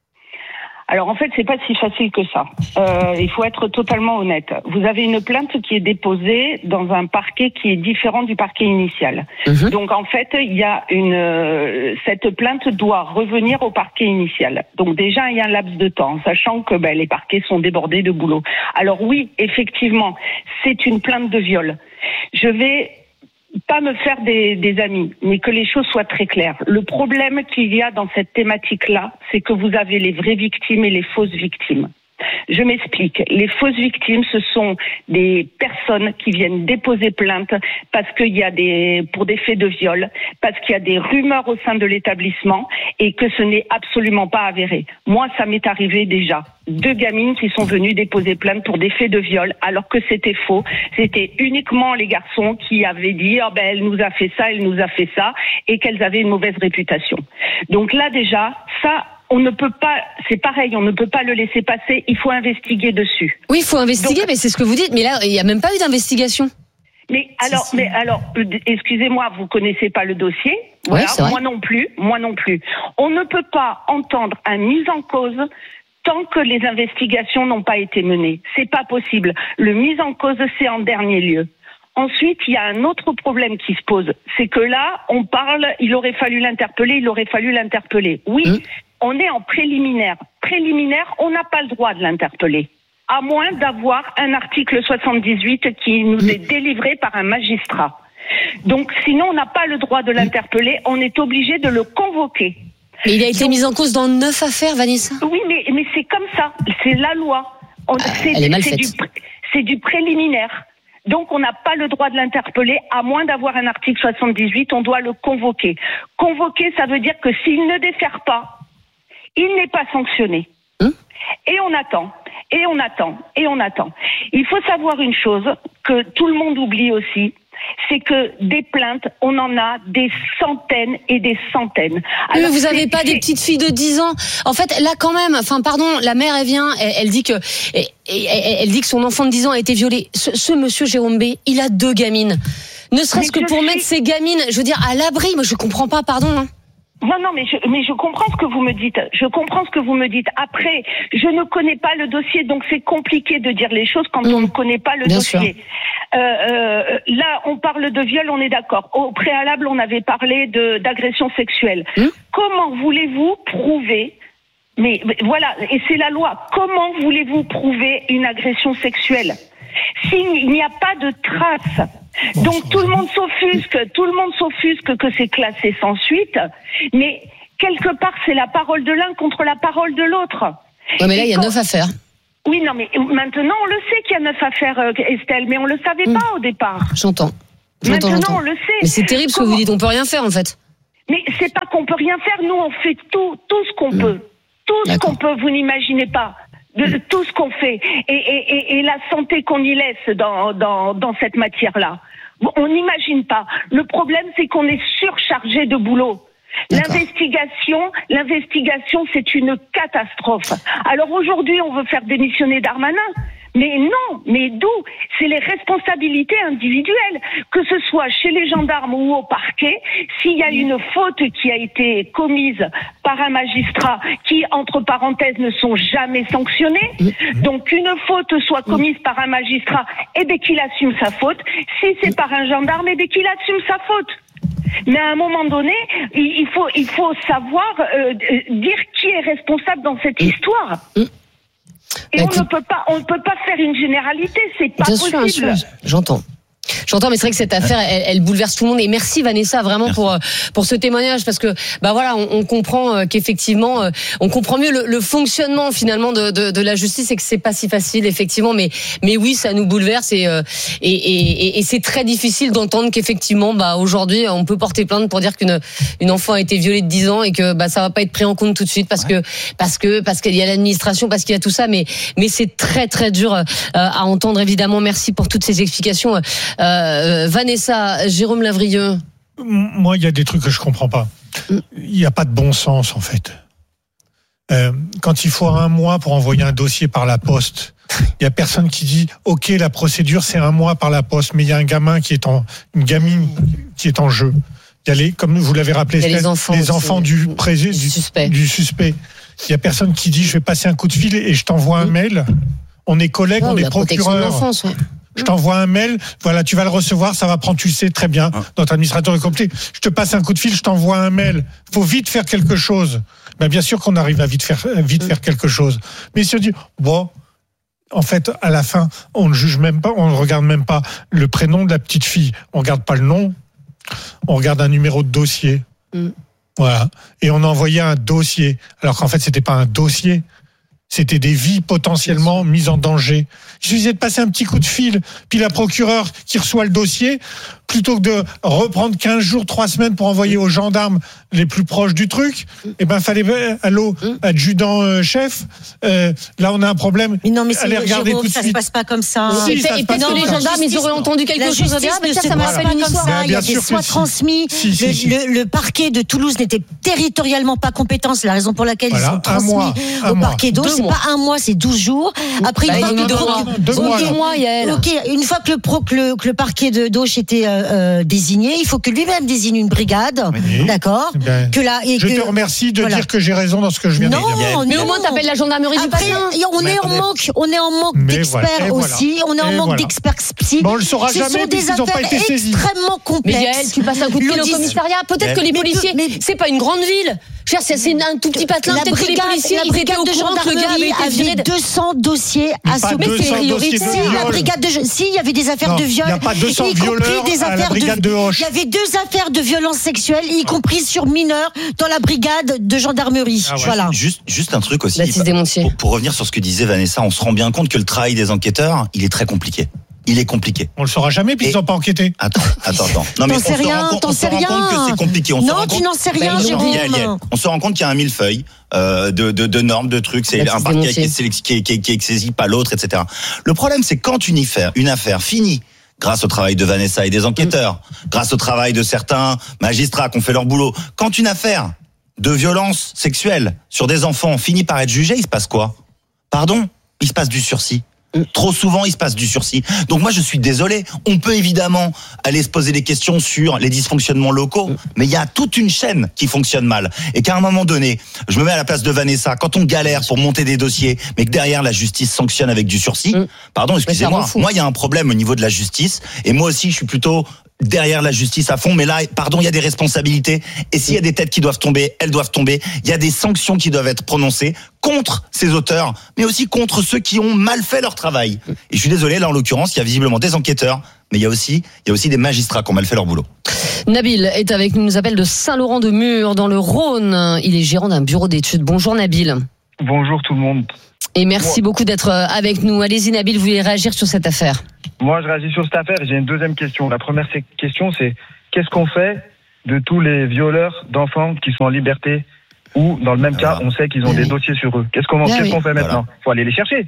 Alors en fait, c'est pas si facile que ça. Euh, il faut être totalement honnête. Vous avez une plainte qui est déposée dans un parquet qui est différent du parquet initial. Mmh. Donc en fait, il y a une euh, cette plainte doit revenir au parquet initial. Donc déjà, il y a un laps de temps, sachant que ben, les parquets sont débordés de boulot. Alors oui, effectivement, c'est une plainte de viol. Je vais pas me faire des, des amis, mais que les choses soient très claires. Le problème qu'il y a dans cette thématique-là, c'est que vous avez les vraies victimes et les fausses victimes. Je m'explique. Les fausses victimes, ce sont des personnes qui viennent déposer plainte parce qu'il y a des, pour des faits de viol, parce qu'il y a des rumeurs au sein de l'établissement et que ce n'est absolument pas avéré. Moi, ça m'est arrivé déjà. Deux gamines qui sont venues déposer plainte pour des faits de viol, alors que c'était faux. C'était uniquement les garçons qui avaient dit, oh ben, elle nous a fait ça, elle nous a fait ça, et qu'elles avaient une mauvaise réputation. Donc là, déjà, ça, on ne peut pas, c'est pareil, on ne peut pas le laisser passer, il faut investiguer dessus. Oui, il faut investiguer, Donc, mais c'est ce que vous dites, mais là, il n'y a même pas eu d'investigation. Mais alors, mais alors, excusez-moi, vous connaissez pas le dossier. Voilà, oui, moi non plus, moi non plus. On ne peut pas entendre un mise en cause tant que les investigations n'ont pas été menées. C'est pas possible. Le mise en cause, c'est en dernier lieu. Ensuite, il y a un autre problème qui se pose. C'est que là, on parle, il aurait fallu l'interpeller, il aurait fallu l'interpeller. Oui, mmh. on est en préliminaire. Préliminaire, on n'a pas le droit de l'interpeller. À moins d'avoir un article soixante-dix-huit qui nous est délivré par un magistrat. Donc, sinon, on n'a pas le droit de l'interpeller. On est obligé de le convoquer. Mais il a été Donc, mis en cause dans neuf affaires, Vanessa. Oui, mais, mais c'est comme ça. C'est la loi. On, ah, c'est, elle est mal c'est, faite. Du, c'est du préliminaire. Donc, on n'a pas le droit de l'interpeller, à moins d'avoir un article soixante-dix-huit, on doit le convoquer. Convoquer, ça veut dire que s'il ne défère pas, il n'est pas sanctionné. Hum? Et on attend, et on attend, et on attend. Il faut savoir une chose que tout le monde oublie aussi, c'est que des plaintes, on en a des centaines et des centaines. Alors, mais vous n'avez pas c'est... des petites filles de dix ans. En fait, là quand même, enfin pardon, la mère elle vient, elle, elle dit que elle dit que son enfant de dix ans a été violé. Ce, ce monsieur Jérôme B, il a deux gamines. Ne serait-ce que pour suis... mettre ses gamines, je veux dire, à l'abri. Moi, je comprends pas, pardon. Hein. Non, non, mais je, mais je comprends ce que vous me dites. Je comprends ce que vous me dites. Après, je ne connais pas le dossier, donc c'est compliqué de dire les choses quand mmh. on ne connaît pas le Bien dossier. Euh, euh, là, on parle de viol, on est d'accord. Au préalable, on avait parlé de d'agression sexuelle. Mmh. Comment voulez-vous prouver? Mais, mais voilà, et c'est la loi. Comment voulez-vous prouver une agression sexuelle s'il n'y a pas de traces? Donc tout le monde s'offusque, tout le monde s'offusque que c'est classé sans suite, mais quelque part c'est la parole de l'un contre la parole de l'autre. Ouais, mais là il y a quand... neuf affaires. Oui, non, mais maintenant on le sait qu'il y a neuf affaires, euh, Estelle, mais on le savait mmh. pas au départ. J'entends. J'entends maintenant j'entends. on le sait. Mais c'est terrible Comment... ce que vous dites, on peut rien faire en fait. Mais c'est pas qu'on peut rien faire, nous on fait tout, tout ce qu'on mmh. peut, tout ce D'accord. qu'on peut, vous n'imaginez pas. De tout ce qu'on fait et, et, et, et la santé qu'on y laisse dans, dans, dans cette matière-là. On n'imagine pas. Le problème, c'est qu'on est surchargé de boulot. D'accord. L'investigation, l'investigation, c'est une catastrophe. Alors aujourd'hui, on veut faire démissionner Darmanin. Mais non, mais d'où? C'est les responsabilités individuelles, que ce soit chez les gendarmes ou au parquet. S'il y a une faute qui a été commise par un magistrat, qui, entre parenthèses, ne sont jamais sanctionnés, donc une faute soit commise par un magistrat, et bien qu'il assume sa faute. Si c'est par un gendarme, et bien qu'il assume sa faute. Mais à un moment donné, il faut, il faut savoir euh, dire qui est responsable dans cette histoire. Et bah, on ne peut pas, on ne peut pas faire une généralité, c'est pas bien possible. Sûr, bien sûr. J'entends. J'entends, mais c'est vrai que cette affaire, elle, elle bouleverse tout le monde. Et merci Vanessa vraiment merci. pour pour ce témoignage, parce que bah voilà, on, on comprend qu'effectivement, on comprend mieux le, le fonctionnement finalement de, de de la justice et que c'est pas si facile effectivement. Mais mais oui, ça nous bouleverse et et et, et c'est très difficile d'entendre qu'effectivement, bah aujourd'hui, on peut porter plainte pour dire qu'une une enfant a été violée de dix ans et que bah ça va pas être pris en compte tout de suite parce ouais. que parce que parce qu'il y a l'administration, parce qu'il y a tout ça. Mais mais c'est très très dur euh, à entendre évidemment. Merci pour toutes ces explications. Euh, Vanessa, Jérôme Lavrieux. Moi, il y a des trucs que je comprends pas. Il n'y a pas de bon sens, en fait. Euh, quand il faut un mois pour envoyer un dossier par la poste, il y a personne qui dit OK, la procédure c'est un mois par la poste, mais il y a un gamin qui est en, une gamine qui est en jeu. Il y a les, comme vous l'avez rappelé, les enfants, les enfants du, présé, du, suspect. du suspect. Il y a personne qui dit je vais passer un coup de fil et je t'envoie un mail. On est collègues, oh, on est procureurs. Ouais. Je t'envoie un mail, voilà, tu vas le recevoir, ça va prendre, tu sais très bien, notre administrateur est complet. Je te passe un coup de fil, je t'envoie un mail. Faut vite faire quelque chose. Ben, bien sûr qu'on arrive à vite faire, vite faire quelque chose. Mais si on dit, bon, en fait, à la fin, on ne juge même pas, on ne regarde même pas le prénom de la petite fille. On regarde pas le nom, on regarde un numéro de dossier. Mm. Voilà. Et on a envoyé un dossier. Alors qu'en fait, c'était pas un dossier. C'était des vies potentiellement mises en danger. Il suffisait de passer un petit coup de fil, puis la procureure qui reçoit le dossier, plutôt que de reprendre quinze jours, trois semaines pour envoyer aux gendarmes les plus proches du truc, eh ben, fallait, allô, adjudant euh, chef, euh, là on a un problème. Mais non, mais allez regarder Jérôme, tout de ça suite. se passe pas comme ça. Si, et peut-être que les gendarmes, ils auraient entendu quelque chose. La justice ça, ça m'appelle une histoire. Ça. Il y a des soins transmis. Si, si, le, si. Le, le parquet de Toulouse n'était territorialement pas compétent. C'est la raison pour laquelle voilà, ils sont transmis mois, au mois. parquet d'eau. C'est pas un mois, c'est douze jours. Après, bah, une fois que deux mois, deux mois, deux mois, Yael. Ok, une fois que le, pro, que le, que le parquet de d'Auch était euh, désigné, il faut que lui-même désigne une brigade, oui. d'accord. Ben, que la, et je que, te remercie de voilà. dire que j'ai raison dans ce que je viens non, de dire. Mais au moins, t'appelles la gendarmerie Après, du Patin. On est en manque, on est en manque Mais d'experts voilà, aussi. Voilà. On est en et manque voilà. d'experts psy. Bon, on le saura Ce jamais sont des puisqu'ils n'ont pas été affaires saisis. extrêmement complexes. Mais Yael, tu passes un coup de fil au commissariat. Peut-être que les policiers, c'est pas une grande ville. C'est un tout petit patelin. La Peut-être que les brigade, policiers, la ils étaient brigade au de courant que le gars avait gendarmerie été viré. avait deux cents dossiers à pas s'occuper. deux cents dossiers de Si, viol. la brigade de, si, il y avait des affaires Non, de viol. il y a pas deux cents y compris violeurs des à la affaires brigade de Auch. Il y avait deux affaires de violence sexuelle, y compris sur mineurs, dans la brigade de gendarmerie. Ah ouais. Voilà. Juste, juste un truc aussi. Baptiste Desmontiers. Pour, pour revenir sur ce que disait Vanessa, on se rend bien compte que le travail des enquêteurs, il est très compliqué. Il est compliqué. On le saura jamais puisqu'ils n'ont pas enquêté. Attends, attends, attends. Non, mais T'en on sais se rien, rend compte, t'en on se sais rend rien. compte que c'est compliqué. On se Non, rend tu compte- n'en sais rien, Ben, Jérôme. Yael, Yael. On se rend compte qu'il y a un millefeuille euh, de, de, de normes, de trucs. C'est Baptiste un parquet qui Desmontiers. est, qui, est, qui, est, qui est saisi, pas l'autre, et cetera. Le problème, c'est quand une affaire, une affaire finie, grâce au travail de Vanessa et des enquêteurs, mmh. grâce au travail de certains magistrats qui ont fait leur boulot, quand une affaire de violence sexuelle sur des enfants finit par être jugée, il se passe quoi? Pardon? Il se passe du sursis. Trop souvent, il se passe du sursis. Donc moi, je suis désolé. On peut évidemment aller se poser des questions sur les dysfonctionnements locaux, mais il y a toute une chaîne qui fonctionne mal. Et qu'à un moment donné, je me mets à la place de Vanessa, quand on galère pour monter des dossiers, mais que derrière la justice sanctionne avec du sursis, mmh. pardon, excusez-moi, moi, il y a un problème au niveau de la justice, et moi aussi, je suis plutôt derrière la justice à fond, mais là, pardon, il y a des responsabilités, et s'il y a des têtes qui doivent tomber, elles doivent tomber, il y a des sanctions qui doivent être prononcées contre ces auteurs, mais aussi contre ceux qui ont mal fait leur travail. Et je suis désolé, là, en l'occurrence, il y a visiblement des enquêteurs, mais il y a aussi, il y a aussi des magistrats qui ont mal fait leur boulot. Nabil est avec nous, nous appelle de Saint-Laurent-de-Mur, dans le Rhône. Il est gérant d'un bureau d'études. Bonjour Nabil. Bonjour tout le monde. Et merci Moi. beaucoup d'être avec nous. Allez-y Nabil, vous voulez réagir sur cette affaire? Moi, je réagis sur cette affaire et j'ai une deuxième question. La première question, c'est qu'est-ce qu'on fait de tous les violeurs d'enfants qui sont en liberté ou, dans le même cas, on sait qu'ils ont des dossiers sur eux? Qu'est-ce qu'on, qu'est-ce qu'on fait maintenant? Il faut aller les chercher.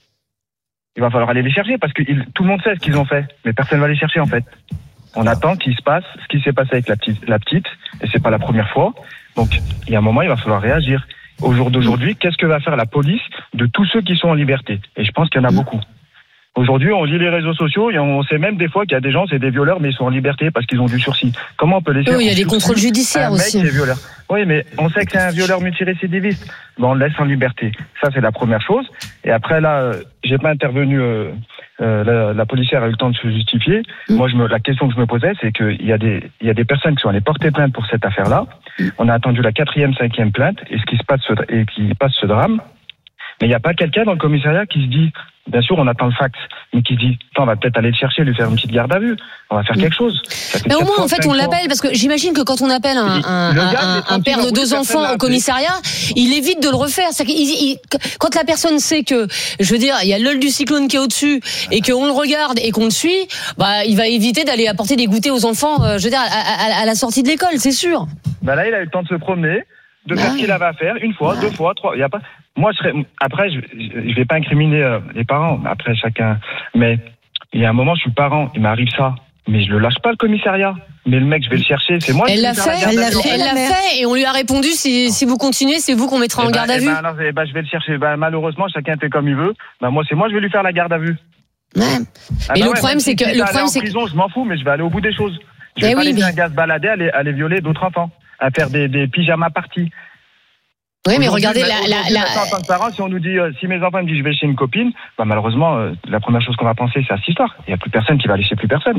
Il va falloir aller les chercher parce que il, tout le monde sait ce qu'ils ont fait, mais personne ne va les chercher en fait. On attend qu'il se passe ce qui s'est passé avec la petite, la petite, et c'est pas la première fois. Donc, il y a un moment, il va falloir réagir. Au jour d'aujourd'hui, qu'est-ce que va faire la police de tous ceux qui sont en liberté? Et je pense qu'il y en a beaucoup. Aujourd'hui, on lit les réseaux sociaux et on sait même des fois qu'il y a des gens, c'est des violeurs, mais ils sont en liberté parce qu'ils ont du sursis. Comment on peut les faire? Oui, il y a des contrôles judiciaires un aussi. Mec qui est violeur. Oui, mais on sait que c'est un violeur multirécidiviste. Ben, on le laisse en liberté. Ça, c'est la première chose. Et après, là, euh, j'ai pas intervenu. Euh, euh, la, la policière a eu le temps de se justifier. Mmh. Moi, je me, la question que je me posais, c'est qu'il y a des, il y a des personnes qui sont allées porter plainte pour cette affaire-là. Mmh. On a attendu la quatrième, cinquième plainte et ce qui se passe, ce, et qui passe ce drame. Mais il n'y a pas quelqu'un dans le commissariat qui se dit, bien sûr, on attend le fax, mais qui dit, on va peut-être aller le chercher, lui faire une petite garde à vue. On va faire quelque chose. Mais au moins, en fait, on l'appelle, parce que j'imagine que quand on appelle un, un, un, un père de deux enfants au commissariat, il évite de le refaire. C'est-à-dire qu'il, il, quand la personne sait que, je veux dire, il y a l'œil du cyclone qui est au-dessus, et qu'on le regarde et qu'on le suit, bah, il va éviter d'aller apporter des goûters aux enfants, euh, je veux dire, à, à, à la sortie de l'école, c'est sûr. Bah là, il a eu le temps de se promener, de faire ce qu'il avait à faire, une fois, deux fois, trois, il y a pas, moi, je serais, après, je, je vais pas incriminer euh, les parents, après chacun, mais il y a un moment, je suis parent, il m'arrive ça, mais je le lâche pas, le commissariat. Mais le mec, je vais le chercher, c'est moi. Elle l'a fait, elle l'a fait, elle l'a fait, et on lui a répondu, si, si vous continuez, c'est vous qu'on mettra et en ben, garde à vue. Ben, alors, ben, je vais le chercher. Ben, malheureusement, chacun fait comme il veut. Ben, moi, c'est moi, je vais lui faire la garde à vue. Ouais. Ah, mais ben le ouais, problème, c'est que, le problème, c'est que. En prison, je m'en fous, mais je vais aller au bout des choses. Je vais eh pas oui, laisser mais... un gars se balader, aller, aller violer d'autres enfants, à faire des, des pyjamas parties. Oui, mais regardez la, la, la... En tant que parent, si on nous dit, euh, si mes enfants me disent je vais chez une copine, bah malheureusement, euh, la première chose qu'on va penser, c'est à cette histoire. Il n'y a plus personne qui va aller chez plus personne.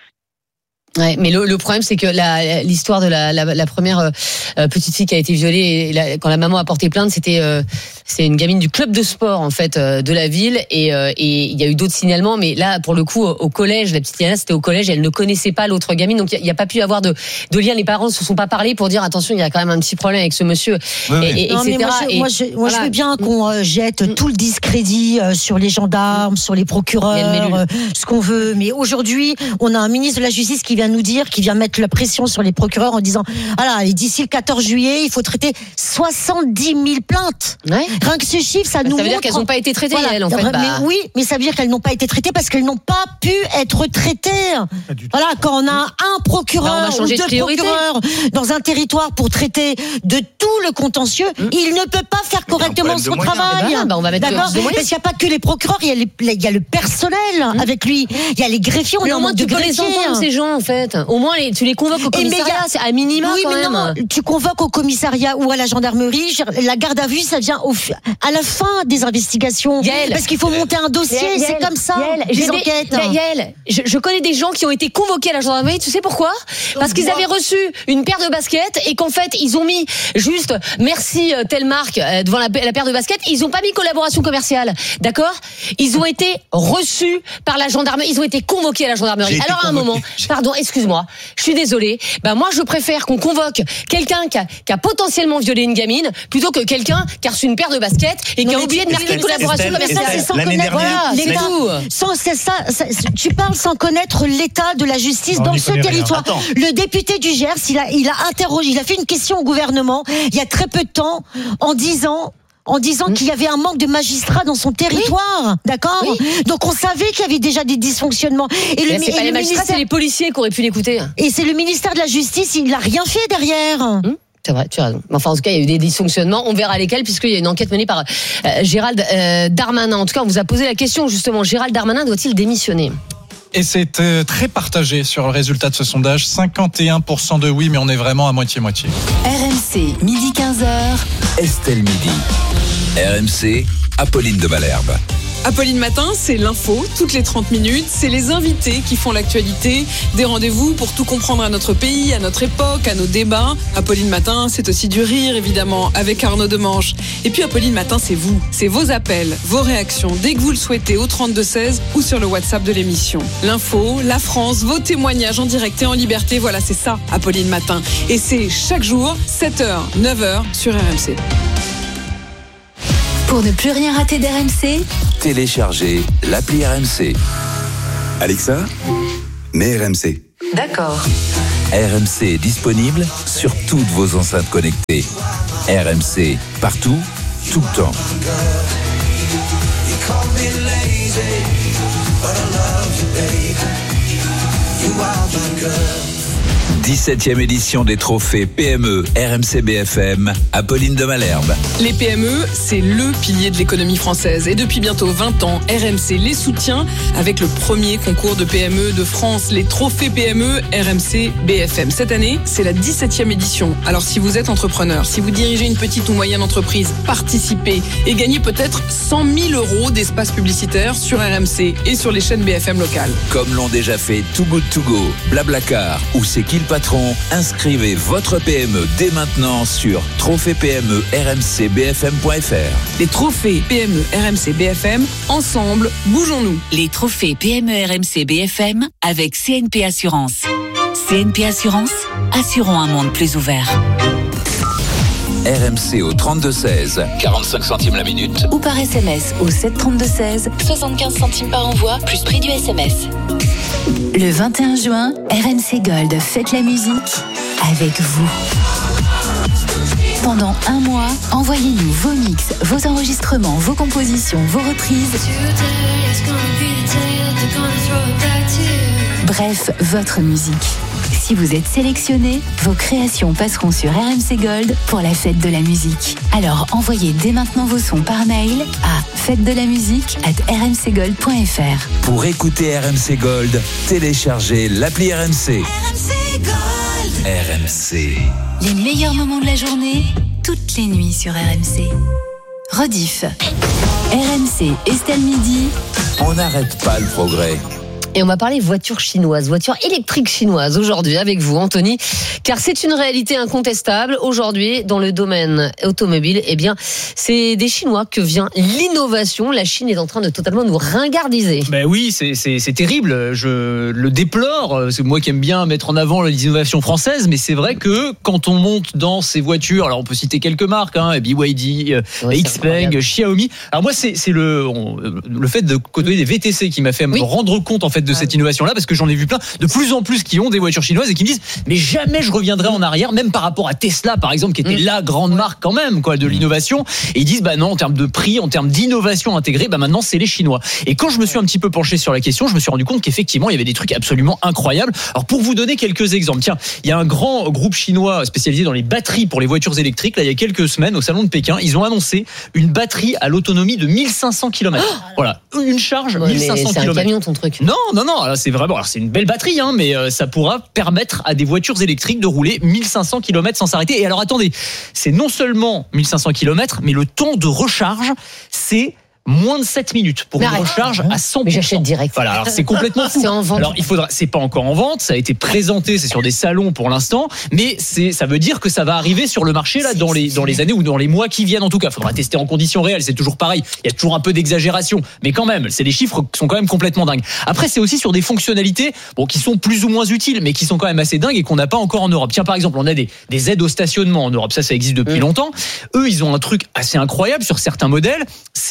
Ouais, mais le, le problème, c'est que la, l'histoire de la, la, la première euh, petite fille qui a été violée, et la, quand la maman a porté plainte, c'était euh, c'est une gamine du club de sport en fait euh, de la ville, et euh, et il y a eu d'autres signalements, mais là pour le coup au collège, la petite Yana, c'était au collège, et elle ne connaissait pas l'autre gamine, donc il n'y a, a pas pu y avoir de, de lien. Les parents ne se sont pas parlé pour dire attention, il y a quand même un petit problème avec ce monsieur, oui, et, et, non, et mais moi, je, et, moi, je, moi voilà. je veux bien qu'on euh, jette mmh. tout le discrédit euh, sur les gendarmes, mmh. sur les procureurs, euh, ce qu'on veut, mais aujourd'hui, on a un ministre de la Justice qui vient nous dire, qui vient mettre la pression sur les procureurs en disant ah là, d'ici le quatorze juillet, il faut traiter soixante-dix mille plaintes. Ouais. Rien que ce chiffre, ça, ça nous montre. Ça veut dire qu'elles n'ont pas été traitées, voilà. elles, en fait. Mais bah... oui, mais ça veut dire qu'elles n'ont pas été traitées parce qu'elles n'ont pas pu être traitées. Voilà, quand on a un procureur ou deux procureurs dans un territoire pour traiter de tout le contentieux, mmh. il ne peut pas faire correctement son travail. Bah, bah, on va mettre D'accord. Parce qu'il n'y a pas que les procureurs, il y a, les, il y a le personnel mmh. avec lui, il y a les greffiers. Mais on au moins, tu peux les entendre, ces gens, en fait. Au moins, les, tu les convoques au commissariat, a... c'est à minima oui, quand mais même. Non, tu convoques au commissariat ou à la gendarmerie. La garde à vue, ça vient au, à la fin des investigations. Yael. Parce qu'il faut monter un dossier, Yael. C'est comme ça. Yael. Les J'ai enquêtes. Des... Yael, je, je connais des gens qui ont été convoqués à la gendarmerie. Tu sais pourquoi? Parce qu'ils avaient reçu une paire de baskets et qu'en fait, ils ont mis juste merci telle marque devant la, la paire de baskets. Ils n'ont pas mis collaboration commerciale. D'accord? Ils ont été reçus par la gendarmerie. Ils ont été convoqués à la gendarmerie. Alors à un moment, pardon, excuse-moi, je suis désolée. Ben moi, je préfère qu'on convoque quelqu'un qui a, qui a potentiellement violé une gamine plutôt que quelqu'un qui a reçu une paire de baskets et non, qui a oublié de marquer une collaboration commerciale. C'est sans connaître voilà, l'état. Sans, c'est ça, ça, tu parles sans connaître l'état de la justice dans ce territoire. Le député du Gers, il a, il a interrogé, il a fait une question au gouvernement il y a très peu de temps en disant. en disant mmh. qu'il y avait un manque de magistrats dans son territoire, oui. d'accord oui. Donc on savait qu'il y avait déjà des dysfonctionnements. Et le, c'est et pas le les magistrats, ministère... c'est les policiers qui auraient pu l'écouter. Et c'est le ministère de la Justice, il n'a rien fait derrière. Mmh. C'est vrai, tu as raison. Enfin, en tout cas, il y a eu des dysfonctionnements. On verra lesquels, puisqu'il y a une enquête menée par euh, Gérald euh, Darmanin. En tout cas, on vous a posé la question, justement. Gérald Darmanin doit-il démissionner ? Et c'est euh, très partagé sur le résultat de ce sondage. cinquante et un pour cent de oui, mais on est vraiment à moitié-moitié. R M C, midi quinze heures. Estelle Midi. R M C, Apolline de Malherbe. Apolline Matin, c'est l'info, toutes les trente minutes. C'est les invités qui font l'actualité. Des rendez-vous pour tout comprendre à notre pays, à notre époque, à nos débats. Apolline Matin, c'est aussi du rire, évidemment, avec Arnaud Demanche. Et puis Apolline Matin, c'est vous. C'est vos appels, vos réactions, dès que vous le souhaitez, au trente-deux seize ou sur le WhatsApp de l'émission. L'info, la France, vos témoignages en direct et en liberté. Voilà, c'est ça, Apolline Matin. Et c'est chaque jour, sept heures, neuf heures, sur R M C. Pour ne plus rien rater d'R M C, téléchargez l'appli R M C. Alexa, mets R M C. D'accord. R M C est disponible sur toutes vos enceintes connectées. R M C, partout, tout le temps. dix-septième édition des trophées P M E R M C B F M, Apolline de Malherbe. Les P M E, c'est le pilier de l'économie française. Et depuis bientôt vingt ans, R M C les soutient avec le premier concours de P M E de France, les trophées P M E R M C B F M. Cette année, c'est la dix-septième édition. Alors si vous êtes entrepreneur, si vous dirigez une petite ou moyenne entreprise, participez et gagnez peut-être cent mille euros d'espace publicitaire sur R M C et sur les chaînes B F M locales. Comme l'ont déjà fait Too Good To Go, Blablacar ou C'est qui le patron, inscrivez votre P M E dès maintenant sur trophée P M E R M C B F M point F R. Les trophées P M E R M C B F M, ensemble, bougeons-nous. Les trophées P M E R M C B F M avec C N P Assurance. C N P Assurance, assurons un monde plus ouvert. R M C au trente-deux seize, quarante-cinq centimes la minute. Ou par S M S au sept trente-deux seize, soixante-quinze centimes par envoi, plus prix du S M S. Le vingt et un juin, R M C Gold fête la musique avec vous. Pendant un mois, envoyez-nous vos mix, vos enregistrements, vos compositions, vos reprises. Bref, votre musique. Si vous êtes sélectionné, vos créations passeront sur R M C Gold pour la fête de la musique. Alors envoyez dès maintenant vos sons par mail à fête de la musique arobase r m c gold point f r. Pour écouter R M C Gold, téléchargez l'appli R M C. R M C Gold. R M C. Les meilleurs moments de la journée, toutes les nuits sur R M C. Rediff. R M C, Estelle Midi. On n'arrête pas le progrès. Et on va parler voitures chinoises, voitures électriques chinoises aujourd'hui avec vous, Anthony, car c'est une réalité incontestable. Aujourd'hui, dans le domaine automobile, eh bien, c'est des Chinois que vient l'innovation. La Chine est en train de totalement nous ringardiser. Ben oui, c'est, c'est, c'est terrible. Je le déplore. C'est moi qui aime bien mettre en avant les innovations françaises, mais c'est vrai que quand on monte dans ces voitures, alors on peut citer quelques marques, hein, B Y D, oui, Xpeng, Xiaomi. Alors moi, c'est, c'est le, on, le fait de côtoyer des V T C qui m'a fait oui. me rendre compte en fait de cette innovation-là, parce que j'en ai vu plein, de plus en plus qui ont des voitures chinoises et qui me disent mais jamais je reviendrai en arrière, même par rapport à Tesla par exemple, qui était mmh. la grande marque quand même quoi de l'innovation, et ils disent bah non, en termes de prix, en termes d'innovation intégrée, bah maintenant c'est les Chinois. Et quand je me suis un petit peu penché sur la question, je me suis rendu compte qu'effectivement il y avait des trucs absolument incroyables. Alors pour vous donner quelques exemples, tiens, il y a un grand groupe chinois spécialisé dans les batteries pour les voitures électriques, là il y a quelques semaines au salon de Pékin, ils ont annoncé une batterie à l'autonomie de mille cinq cents kilomètres. Oh voilà, une charge ouais, mille cinq cents kilomètres. C'est un camion ton truc. Non, non, non, là, c'est vraiment, alors c'est une belle batterie, hein, mais euh, ça pourra permettre à des voitures électriques de rouler mille cinq cents kilomètres sans s'arrêter. Et alors attendez, c'est non seulement mille cinq cents kilomètres, mais le temps de recharge, c'est moins de sept minutes pour une recharge à cent pour cent. Mais j'achète direct. Voilà, alors c'est complètement fou. C'est en vente. Alors il faudra, c'est pas encore en vente, ça a été présenté, c'est sur des salons pour l'instant, mais c'est, ça veut dire que ça va arriver sur le marché là dans les dans les années ou dans les mois qui viennent en tout cas. Il faudra tester en conditions réelles, c'est toujours pareil. Il y a toujours un peu d'exagération, mais quand même, c'est des chiffres qui sont quand même complètement dingues. Après, c'est aussi sur des fonctionnalités, bon, qui sont plus ou moins utiles, mais qui sont quand même assez dingues et qu'on n'a pas encore en Europe. Tiens, par exemple, on a des des aides au stationnement en Europe, ça, ça existe depuis mmh. longtemps. Eux, ils ont un truc assez incroyable sur certains modèles. C'est vous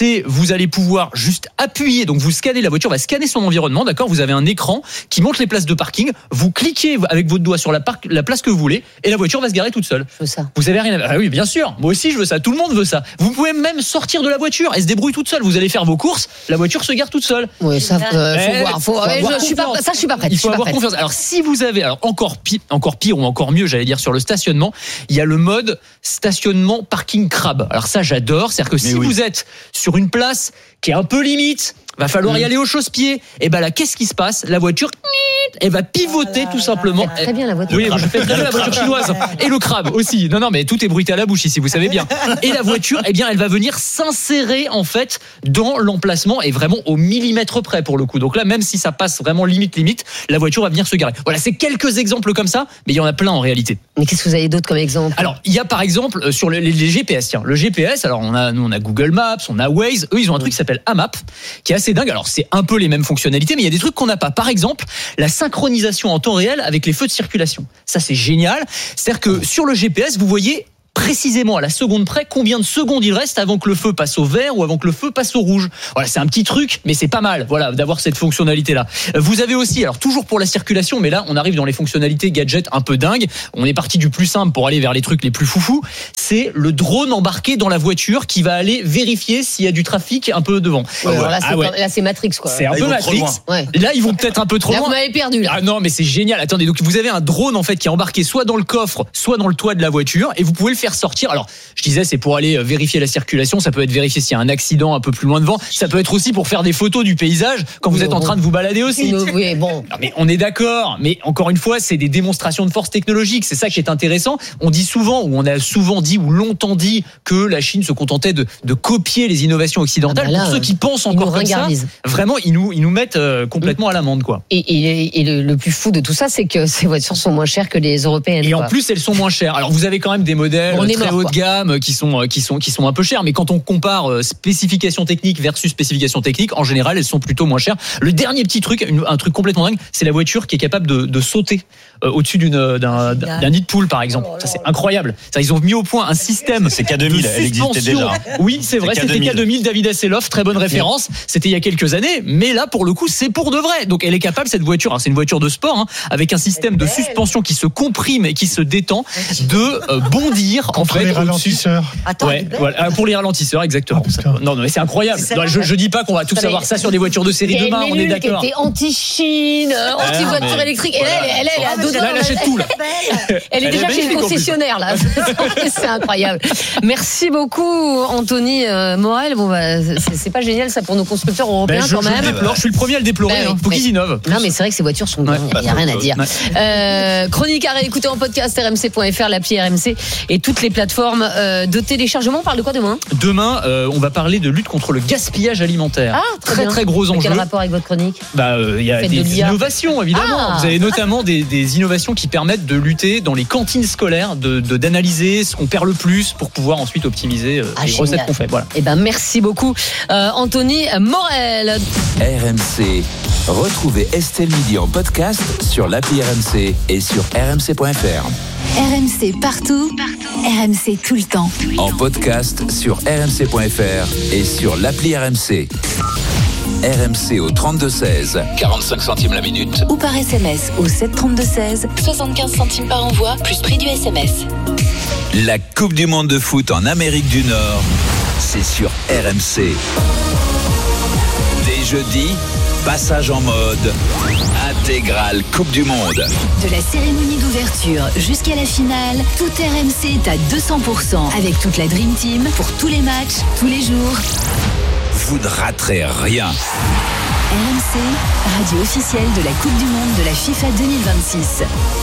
vous allez pouvoir juste appuyer. Donc vous scannez, la voiture va scanner son environnement, d'accord ? Vous avez un écran qui montre les places de parking. Vous cliquez avec votre doigt sur la, par- la place que vous voulez et la voiture va se garer toute seule. Je veux ça. Vous avez rien à... Ah oui, bien sûr. Moi aussi, je veux ça. Tout le monde veut ça. Vous pouvez même sortir de la voiture. Elle se débrouille toute seule. Vous allez faire vos courses. La voiture se gare toute seule. Oui, ça, euh, faut Eh, voir. Faut, faut ouais, avoir je, je suis pas, confiance. ça, je suis pas prête. Il je faut suis pas avoir prête. confiance. Alors, si vous avez, alors encore pire, encore pire ou encore mieux, j'allais dire sur le stationnement, il y a le mode stationnement parking crabe. Alors ça, j'adore. C'est-à-dire que Mais si oui. vous êtes sur une place qui est un peu limite, va falloir y aller au chausse-pied. Et ben là, qu'est-ce qui se passe ? La voiture, elle va pivoter tout simplement. Très bien la voiture. Oui, je fais très bien la voiture chinoise et le crabe aussi. Non, non, mais tout est bruité à la bouche ici, vous savez bien. Et la voiture, eh bien, elle va venir s'insérer en fait dans l'emplacement et vraiment au millimètre près pour le coup. Donc là, même si ça passe vraiment limite limite, la voiture va venir se garer. Voilà, c'est quelques exemples comme ça, mais il y en a plein en réalité. Mais qu'est-ce que vous avez d'autre comme exemple ? Alors, il y a par exemple euh, sur les, les G P S. Tiens, le G P S. Alors, on a nous on a Google Maps, on a Waze. Eux, ils ont un truc qui s'appelle AMAP, qui est assez dingue. Alors, c'est un peu les mêmes fonctionnalités, mais il y a des trucs qu'on n'a pas. Par exemple, la synchronisation en temps réel avec les feux de circulation. Ça, c'est génial. C'est-à-dire que sur le G P S, vous voyez précisément à la seconde près combien de secondes il reste avant que le feu passe au vert ou avant que le feu passe au rouge. Voilà, c'est un petit truc, mais c'est pas mal, voilà, d'avoir cette fonctionnalité-là. Vous avez aussi, alors toujours pour la circulation, mais là, on arrive dans les fonctionnalités gadgets un peu dingues. On est parti du plus simple pour aller vers les trucs les plus foufous. C'est le drone embarqué dans la voiture qui va aller vérifier s'il y a du trafic un peu devant. Ouais, alors là, c'est, Ah ouais. comme- là, c'est Matrix, quoi. C'est un Là, ils peu vont trop Matrix. loin. Ouais. Là, ils vont peut-être un peu trop Là, loin. vous m'avez perdu, là. Ah non, mais c'est génial. Attendez, donc vous avez un drone en fait qui est embarqué soit dans le coffre, soit dans le toit de la voiture, et vous pouvez le faire sortir. Alors, je disais, c'est pour aller vérifier la circulation. Ça peut être vérifier s'il y a un accident un peu plus loin devant. Ça peut être aussi pour faire des photos du paysage quand vous êtes en train de vous balader aussi. Oui, bon. Non, mais on est d'accord. Mais encore une fois, c'est des démonstrations de force technologique. C'est ça qui est intéressant. On dit souvent, ou on a souvent dit, ou longtemps dit, que la Chine se contentait de, de copier les innovations occidentales. Ah bah là, pour ceux qui pensent ils encore nous comme ça, ringardisent. vraiment, ils nous, ils nous mettent euh, complètement à l'amende, quoi. Et, et, et le, le plus fou de tout ça, c'est que ces voitures sont moins chères que les européennes. Et en quoi. plus, elles sont moins chères. Alors, vous avez quand même des modèles On est très mort, haut de quoi. gamme qui sont, qui sont, qui sont un peu chers. Mais quand on compare euh, spécifications techniques versus spécifications techniques, en général, elles sont plutôt moins chères. Le dernier petit truc, une- un truc complètement dingue, c'est la voiture qui est capable de, de sauter euh, au-dessus d'une, d'un, d'un, d'un nid de poule, par exemple. Ça, c'est incroyable. Ça, ils ont mis au point un système. C'est K deux mille, de elle existait suspension. déjà. Oui, c'est vrai, C'est c'était K deux mille. K deux mille, David Hasselhoff, très bonne référence. C'était il y a quelques années, mais là, pour le coup, c'est pour de vrai. Donc, elle est capable, cette voiture, alors, c'est une voiture de sport, hein, avec un système de suspension qui se comprime et qui se détend, de euh, bondir, en Contre fait, les au-dessus. ralentisseurs. Attends, Ouais, voilà, pour les ralentisseurs, exactement. non, non, mais c'est incroyable. C'est Non, je, je dis pas qu'on va tous avoir ça sur des voitures de série Il y a demain, une on est Mélule qui d'accord. était anti-Chine, euh, anti-voiture mais électrique. Et là, elle, elle, elle est à deux doigts. Là, elle achète tout, là. Elle est Elle est déjà chez magnifique, le en plus. concessionnaire, là. C'est incroyable. Merci beaucoup, Anthony euh, Morel. Bon, bah, c'est, c'est pas génial, ça, pour nos constructeurs européens, Ben, je, quand je même. le déplore, je suis le premier à le déplorer. Ben oui, hein. Faut mais- qu'ils innovent. Non, mais c'est vrai que ces voitures sont bien. Il n'y a rien à dire. Ouais. Euh, chronique à réécouter en podcast r m c point f r, l'appli R M C et toutes les plateformes euh, de téléchargement. On parle de quoi demain ? Demain, euh, on va parler de lutte contre le gaspillage alimentaire. Ah, très très bien. très gros enjeu. Quel rapport avec votre chronique ? Bah, euh, il y a Faites de des l'I A. innovations évidemment. Ah. Vous avez notamment des, des innovations qui permettent de lutter dans les cantines scolaires, de, de d'analyser ce qu'on perd le plus pour pouvoir ensuite optimiser euh, Ah, les génial. recettes qu'on fait. Voilà. Eh ben, merci beaucoup, euh, Anthony Morel. R M C. Retrouvez Estelle Midi en podcast sur l'appli R M C et sur r m c point f r. R M C partout, R M C tout le temps. En podcast sur r m c point f r et sur l'appli R M C. R M C au trente-deux seize, quarante-cinq centimes la minute. Ou par S M S au sept trente-deux seize, soixante-quinze centimes par envoi, plus prix du S M S. La Coupe du Monde de foot en Amérique du Nord, c'est sur R M C. Dès jeudi, passage en mode intégrale Coupe du Monde. De la cérémonie d'ouverture jusqu'à la finale, tout R M C est à deux cents pour cent avec toute la Dream Team pour tous les matchs, tous les jours. Vous ne raterez rien. R M C, radio officielle de la Coupe du Monde de la FIFA deux mille vingt-six.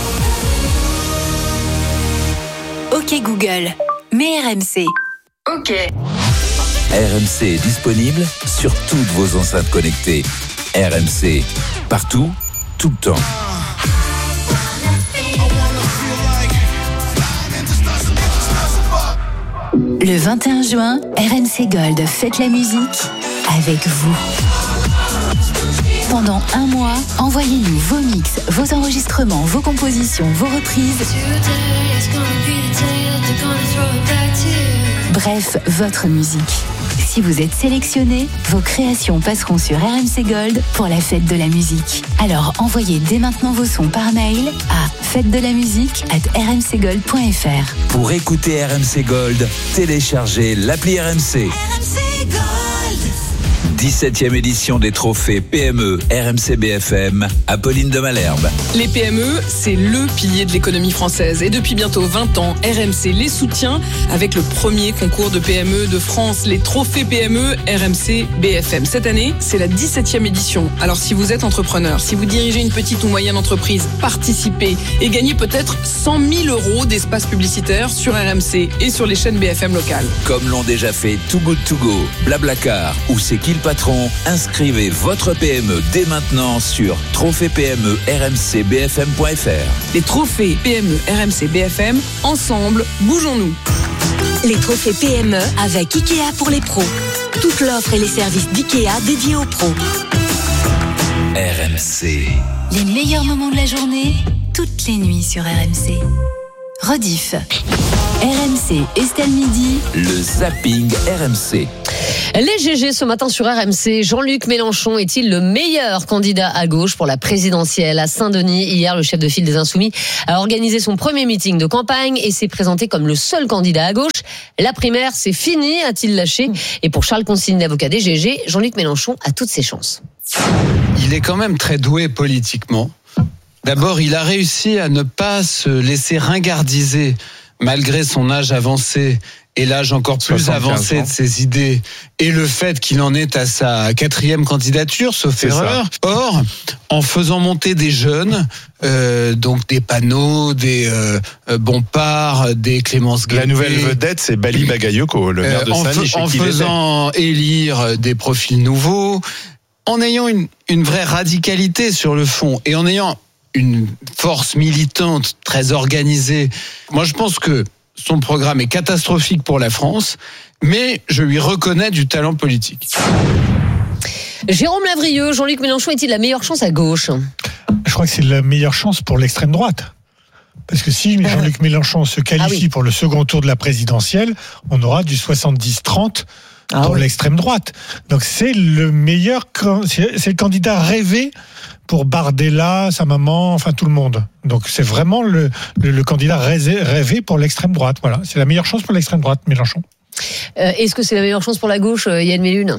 Ok Google, mets R M C. Ok. R M C est disponible sur toutes vos enceintes connectées. R M C, partout, tout le temps. Le vingt et un juin, R M C Gold fête la musique avec vous. Pendant un mois, envoyez-nous vos mix, vos enregistrements, vos compositions, vos reprises. Bref, votre musique. Si vous êtes sélectionné, vos créations passeront sur R M C Gold pour la fête de la musique. Alors envoyez dès maintenant vos sons par mail à fête de la musique arobase r m c gold point f r. Pour écouter R M C Gold, téléchargez l'appli R M C. R M C Gold. dix-septième édition des trophées P M E R M C B F M, Apolline de Malherbe. Les P M E, c'est le pilier de l'économie française. Et depuis bientôt vingt ans, R M C les soutient avec le premier concours de P M E de France, les trophées P M E R M C B F M. Cette année, c'est la dix-septième édition. Alors si vous êtes entrepreneur, si vous dirigez une petite ou moyenne entreprise, participez et gagnez peut-être cent mille euros d'espace publicitaire sur R M C et sur les chaînes B F M locales. Comme l'ont déjà fait Too Good To Go, Blablacar ou C'est qui le patron, inscrivez votre P M E dès maintenant sur trophée P M E R M C B F M point F R. Les trophées P M E R M C B F M, ensemble, bougeons-nous. Les trophées P M E avec Ikea pour les pros. Toute l'offre et les services d'Ikea dédiés aux pros. R M C. Les meilleurs moments de la journée, toutes les nuits sur R M C. Rediff. R M C Estelle Midi. Le zapping R M C. Les G G ce matin sur R M C. Jean-Luc Mélenchon est-il le meilleur candidat à gauche pour la présidentielle à Saint-Denis? Hier, le chef de file des Insoumis a organisé son premier meeting de campagne et s'est présenté comme le seul candidat à gauche. La primaire, c'est fini, a-t-il lâché? Et pour Charles Consigne, avocat des G G, Jean-Luc Mélenchon a toutes ses chances. Il est quand même très doué politiquement. D'abord, il a réussi à ne pas se laisser ringardiser malgré son âge avancé et l'âge encore plus avancé ans. de ses idées, et le fait qu'il en est à sa quatrième candidature, sauf C'est erreur. Ça. Or, en faisant monter des jeunes, euh, donc des Panot, des euh, Bompard, des Clémence Guillet. La nouvelle vedette, c'est Bali Bagayoko, le maire de euh, Saint-Denis. En, f- en faisant élire des profils nouveaux, en ayant une, une vraie radicalité sur le fond, et en ayant une force militante très organisée. Moi, je pense que son programme est catastrophique pour la France, mais je lui reconnais du talent politique. Jérôme Lavrieux, Jean-Luc Mélenchon est-il la meilleure chance à gauche? Je crois que c'est la meilleure chance pour l'extrême droite. Parce que si Jean-Luc Mélenchon se qualifie ah oui. pour le second tour de la présidentielle, on aura du soixante-dix trente ah pour oui. l'extrême droite. Donc c'est le meilleur, c'est le candidat rêvé pour Bardella, sa maman, enfin tout le monde. Donc c'est vraiment le, le, le candidat rêvé pour l'extrême droite. Voilà, c'est la meilleure chance pour l'extrême droite, Mélenchon. Euh, est-ce que c'est la meilleure chance pour la gauche, Yann Mélune?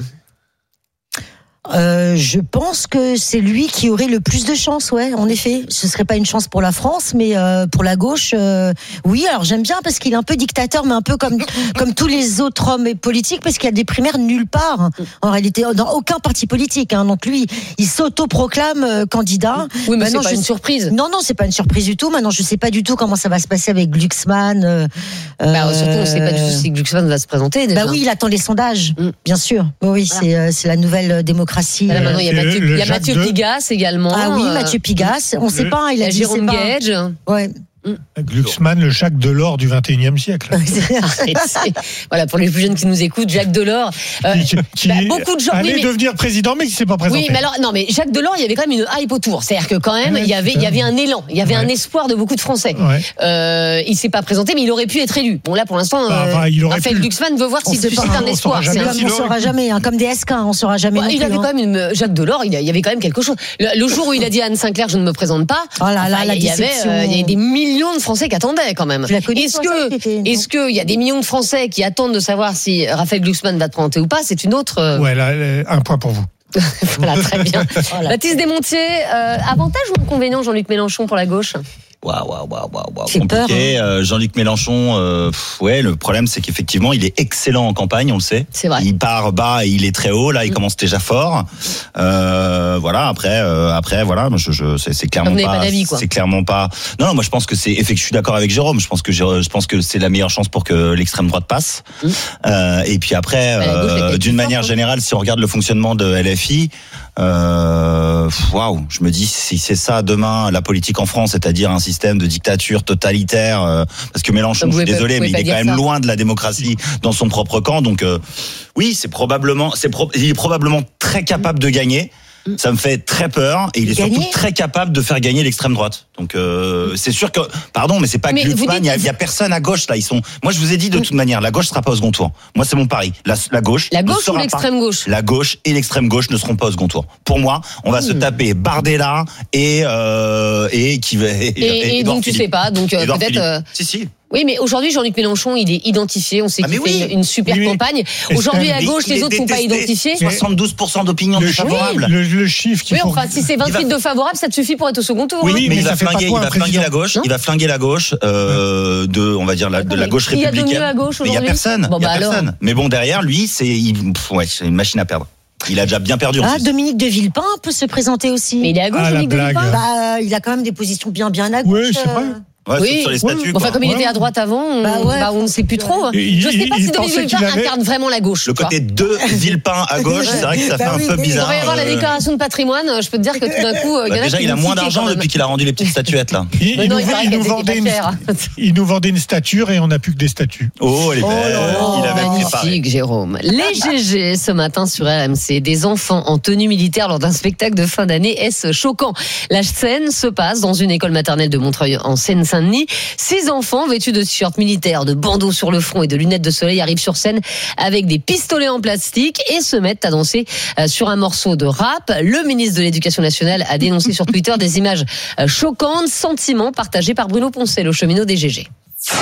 Euh, je pense que c'est lui qui aurait le plus de chance, ouais, en effet. Ce serait pas une chance pour la France, mais euh, pour la gauche, euh, oui. Alors j'aime bien parce qu'il est un peu dictateur, mais un peu comme comme tous les autres hommes politiques, parce qu'il y a des primaires nulle part. En réalité, dans aucun parti politique. Hein. Donc lui, il s'auto-proclame euh, candidat. Oui, mais Maintenant, c'est pas je... une surprise. Non, non, c'est pas une surprise du tout. Maintenant, je sais pas du tout comment ça va se passer avec Glucksmann. Euh, bah, surtout, on sait pas du tout si Glucksmann va se présenter. Déjà. Bah oui, il attend les sondages, mm. bien sûr. Oui, oui, voilà. c'est euh, c'est la nouvelle démocratie. Là, maintenant, il y a Mathieu, le, le il y a Mathieu Pigasse également. Ah oui, Mathieu Pigasse. On ne sait pas, il a dit Jérôme Gage. Ouais. Glucksmann, le Jacques Delors du vingt et unième siècle. Voilà, pour les plus jeunes qui nous écoutent, Jacques Delors. Euh, qui, qui bah, beaucoup de gens allait oui, mais... devenir président, mais qui ne s'est pas présenté. Oui, mais alors, non, mais Jacques Delors, il y avait quand même une hype autour. C'est-à-dire que quand même, ouais, il y avait, il y avait un élan, il y avait ouais. un espoir de beaucoup de Français. Ouais. Euh, il ne s'est pas présenté, mais il aurait pu être élu. Bon, là, pour l'instant, bah, bah, euh, Raphaël Glucksmann veut voir s'il suscite un espoir. On ne saura jamais, hein, comme des S K, on ne saura jamais. Il avait quand même une Jacques Delors, il y avait quand même quelque chose. Le jour où il a dit à Anne Sinclair, je ne me présente pas, il y avait des millions de Français qui attendaient quand même. Est-ce que, est-ce qu'il y a des millions de Français qui attendent de savoir si Raphaël Glucksmann va te présenter ou pas? C'est une autre. Euh... Ouais, là, un point pour vous. Voilà, très bien. Voilà. Baptiste Desmontiers, euh, avantage ou inconvénient Jean-Luc Mélenchon pour la gauche? Waouh, waouh, waouh, waouh, compliqué. Peur, hein. euh, Jean-Luc Mélenchon, euh, pff, ouais, le problème c'est qu'effectivement, il est excellent en campagne, on le sait. C'est vrai. Il part bas et il est très haut. Là, il mmh. commence déjà fort. Euh, voilà. Après, euh, après, voilà, je, je, c'est, c'est clairement pas, pas d'avis, quoi. c'est clairement pas. Non, non, moi je pense que c'est. Effectivement, je suis d'accord avec Jérôme. Je pense que je, je pense que c'est la meilleure chance pour que l'extrême droite passe. Mmh. Euh, et puis après, euh, d'une manière fort, générale, si on regarde le fonctionnement de L F I. Waouh, wow, je me dis si c'est ça demain la politique en France, c'est-à-dire un système de dictature totalitaire, euh, parce que Mélenchon, je suis désolé, mais il est quand même ça. loin de la démocratie dans son propre camp, donc euh, oui, c'est probablement, c'est pro- il est probablement très capable de gagner. Ça me fait très peur et il est Gagner. surtout très capable de faire gagner l'extrême droite. Donc euh, c'est sûr que, pardon, mais c'est pas Mais Glucksmann, vous dites- il y, a- il y a personne à gauche là. Ils sont. Moi je vous ai dit de toute manière, la gauche sera pas au second tour. Moi c'est mon pari. La, la gauche. La ne gauche ou sera pas- l'extrême gauche ? La gauche et l'extrême gauche ne seront pas au second tour. Pour moi, on va se taper Bardella et euh, et qui va. Et, Et, et donc tu sais pas, donc euh, Édouard peut-être. Philippe. euh, Si si. Oui, mais aujourd'hui, Jean-Luc Mélenchon, il est identifié. On sait Ah, qu'il mais fait oui. une, une super Oui, oui. campagne. Et Aujourd'hui, c'est- à Mais gauche, il les est autres sont pas détesté. identifiés. soixante-douze pour cent d'opinion Le, défavorable. le, le chiffre qu'il Oui, faut. enfin, si c'est vingt-huit Il va- de favorables, ça te suffit pour être au second tour. Oui, hein. oui, mais mais il ça va fait pas flinguer, quoi, il va un flinguer président la gauche, Non il va flinguer la gauche euh, de, on va dire la, de la gauche Il y a de républicaine. mieux à gauche Mais il y a aujourd'hui. personne, Bon, il y a bah alors. personne. Mais bon derrière lui, c'est il, pff, ouais, c'est une machine à perdre. Il a déjà bien perdu. En Ah, plus. Dominique de Villepin peut se présenter aussi. Mais il est à gauche, Ah, la Dominique de blague. Villepin. Bah, il a quand même des positions bien, bien à gauche. Oui, c'est vrai. euh. Ouais, Oui. sauf sur les statuts. Enfin, quoi. comme il Ouais. était à droite avant, on, Bah ouais, bah, on ne sait plus trop. Il- Je sais pas il- si il Dominique de pensait qu'il Villepin avait- incarne vraiment la gauche. Le tu vois. côté de Villepin à gauche, c'est vrai que ça fait Bah un oui, peu mais- Il bizarre. devrait y avoir la euh, déclaration de patrimoine. Je peux te dire que tout d'un coup, il y bah, en a déjà, qui il a vont moins tiquer, d'argent quand même. depuis qu'il a rendu les petites statuettes là. Il, Mais il non, nous, il paraît il qu'elle nous était vendait pas une, chère. il nous vendait une stature et on n'a plus que des statues. Oh, elle est Oh belle. là là, il avait préparé. magnifique, Jérôme. Les G G ce matin sur R M C. Des enfants en tenue militaire lors d'un spectacle de fin d'année. Est-ce choquant? La scène se passe dans une école maternelle de Montreuil en Seine-Saint-Denis. Six enfants vêtus de t-shirts militaires, de bandeaux sur le front et de lunettes de soleil arrivent sur scène avec des pistolets en plastique et se mettent à danser euh, sur un morceau de rap. Le ministre de l'Éducation nationale a dénoncé sur Twitter des images euh, choquantes, sentiments partagés par Bruno Poncet, le cheminot des G G.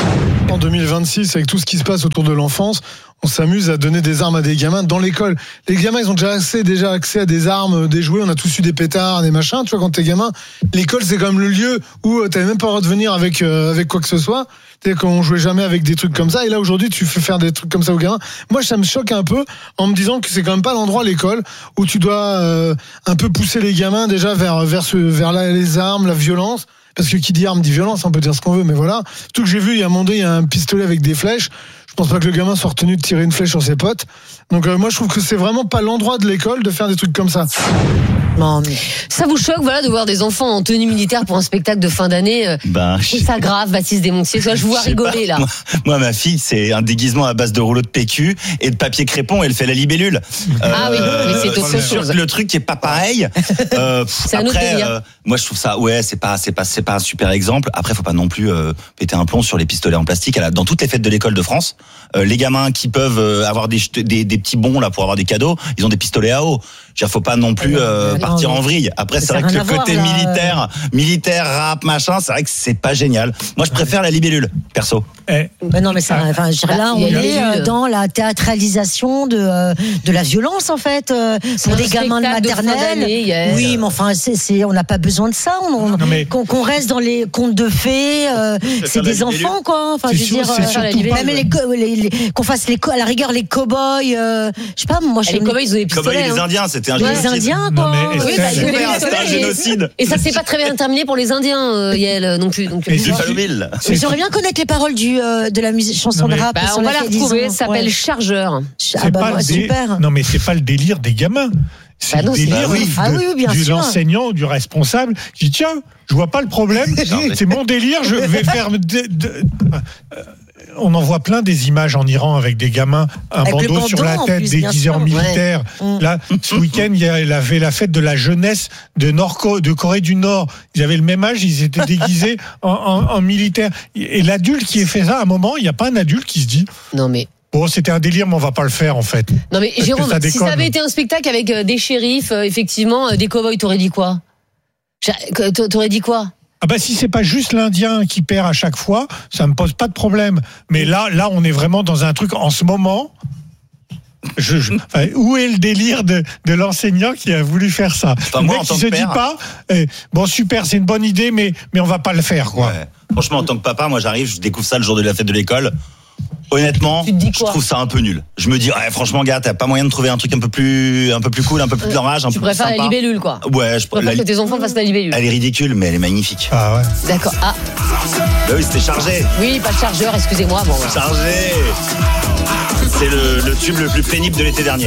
En deux mille vingt-six, avec tout ce qui se passe autour de l'enfance, on s'amuse à donner des armes à des gamins dans l'école. Les gamins, ils ont déjà accès, déjà accès à des armes, des jouets. On a tous eu des pétards, des machins. Tu vois, quand t'es gamin, l'école, c'est quand même le lieu où euh, t'avais même pas le droit de venir avec, euh, avec quoi que ce soit. Tu sais, quand on jouait jamais avec des trucs comme ça. Et là, aujourd'hui, tu fais faire des trucs comme ça aux gamins. Moi, ça me choque un peu en me disant que c'est quand même pas l'endroit, l'école, où tu dois euh, un peu pousser les gamins déjà vers, vers, ce, vers la, les armes, la violence. Parce que qui dit arme dit violence, on peut dire ce qu'on veut, mais voilà. Tout que j'ai vu, il y a un moment donné, il y a un pistolet avec des flèches. Je pense pas que le gamin soit retenu de tirer une flèche sur ses potes. Donc euh, moi, je trouve que c'est vraiment pas l'endroit de l'école de faire des trucs comme ça. Non, mais... Ça vous choque, voilà, de voir des enfants en tenue militaire pour un spectacle de fin d'année? euh, Ben, Je trouve ça grave, Baptiste Desmontiers. Toi, je vous vois Je sais rigoler, pas. là. Moi, moi, ma fille, c'est un déguisement à base de rouleau de P Q et de papier crépon. Elle fait la libellule. Ah oui, mais c'est autre c'est sûr chose. que le truc qui est pas pareil. Euh, pff, C'est un autre après, délire. euh, moi, je trouve ça, ouais, c'est pas, c'est pas, c'est pas un super exemple. Après, faut pas non plus euh, péter un plomb sur les pistolets en plastique. Elle a- Dans toutes les fêtes de l'école de France, euh, les gamins qui peuvent euh, avoir des, jet- des, des petits bons là pour avoir des cadeaux, ils ont des pistolets à eau. Je veux dire, faut pas non plus euh, non, partir mais- en vrille. Après, mais c'est ça vrai a que le rien à côté voir, là. militaire, militaire, rap, machin, c'est vrai que c'est pas génial. Moi, je préfère la libellule, perso. Eh, Ben non, mais ça, enfin, je dirais, là, Bah, on il y a est eu, euh, euh, dans la théâtralisation de, euh, de la violence, en fait, euh, pour un des gamins de spectacle de fin maternelle. d'année, yes. Oui, mais enfin, c'est, c'est, on n'a pas besoin de ça. On, Non, mais- qu'on, qu'on reste dans les contes de fées. euh, c'est faire la des libellule. enfants, quoi. Enfin, C'est je veux sûr- dire, c'est euh, surtout pas- même les, co- les- les- qu'on fasse les, co- à la rigueur les cow-boys. euh, je sais pas, moi, je Les cow-boys, ils ont des Comme pistolets. les hein. Indiens, c'était un les génocide. Indiens, Non, quoi. mais Oui, Estelle- bah, ils ont des Super, c'était un pistolets, et- génocide. Et ça s'est pas très bien terminé pour les Indiens, euh, Yael, euh, non plus. Donc, Mais euh, c'est- Du Falloville. Mais j'aimerais bien connaître les paroles du, euh, de la musique, chanson Non, mais- de rap. bah, sur on va la laquelle ils retrouver, ont- ça s'appelle ouais. Chargeur. Ah c'est bah, pas moi, le dé- super. Non, mais c'est pas le délire des gamins. C'est Bah non, le c'est- délire Bah oui. de- Ah oui, oui, bien de sûr. l'enseignant, du responsable. Je dis tiens, je vois pas le problème. C'est mon délire. Je vais faire. de- de- euh, on en voit plein des images en Iran avec des gamins, un Avec le bandeau sur bandeau, la en tête, plus, bien déguisés en sûr. militaire. Ouais. Là, ce week-end, il y a- il avait la fête de la jeunesse de, Nord de Corée du Nord. Ils avaient le même âge, ils étaient déguisés en, en, en militaire. Et l'adulte qui a fait ça, à un moment, il n'y a pas un adulte qui se dit Non, mais. bon, c'était un délire, mais on va pas le faire en fait. Non, mais Parce que Jérôme, ça si déconne. ça avait été un spectacle avec euh, des shérifs, euh, effectivement, euh, des cow-boys, t'aurais dit quoi? J'a- que- t'a- T'aurais dit quoi? Ah bah si c'est pas juste l'Indien qui perd à chaque fois, ça me pose pas de problème. Mais là, là, on est vraiment dans un truc en ce moment. Je, je- enfin, où est le délire de, de l'enseignant qui a voulu faire ça? Enfin, Le moi, mec en qui tant se que dit père- pas, eh, bon super, c'est une bonne idée, mais mais on va pas le faire quoi. Ouais. Franchement, en tant que papa, moi j'arrive, je découvre ça le jour de la fête de l'école. Honnêtement, Tu te dis je quoi trouve ça un peu nul. Je me dis, ouais, franchement, gars, t'as pas moyen de trouver un truc un peu plus, un peu plus cool, un peu plus d'orage, un Tu peu plus préfères la sympa. libellule, quoi. Ouais, je Tu préfères la- que tes enfants fassent la libellule. Elle est ridicule, mais elle est magnifique. Ah ouais. D'accord. Ah, Bah oui, c'était chargé. oui, pas de chargeur, excusez-moi. Bon, voilà. Chargé. C'est le, le tube le plus pénible de l'été dernier.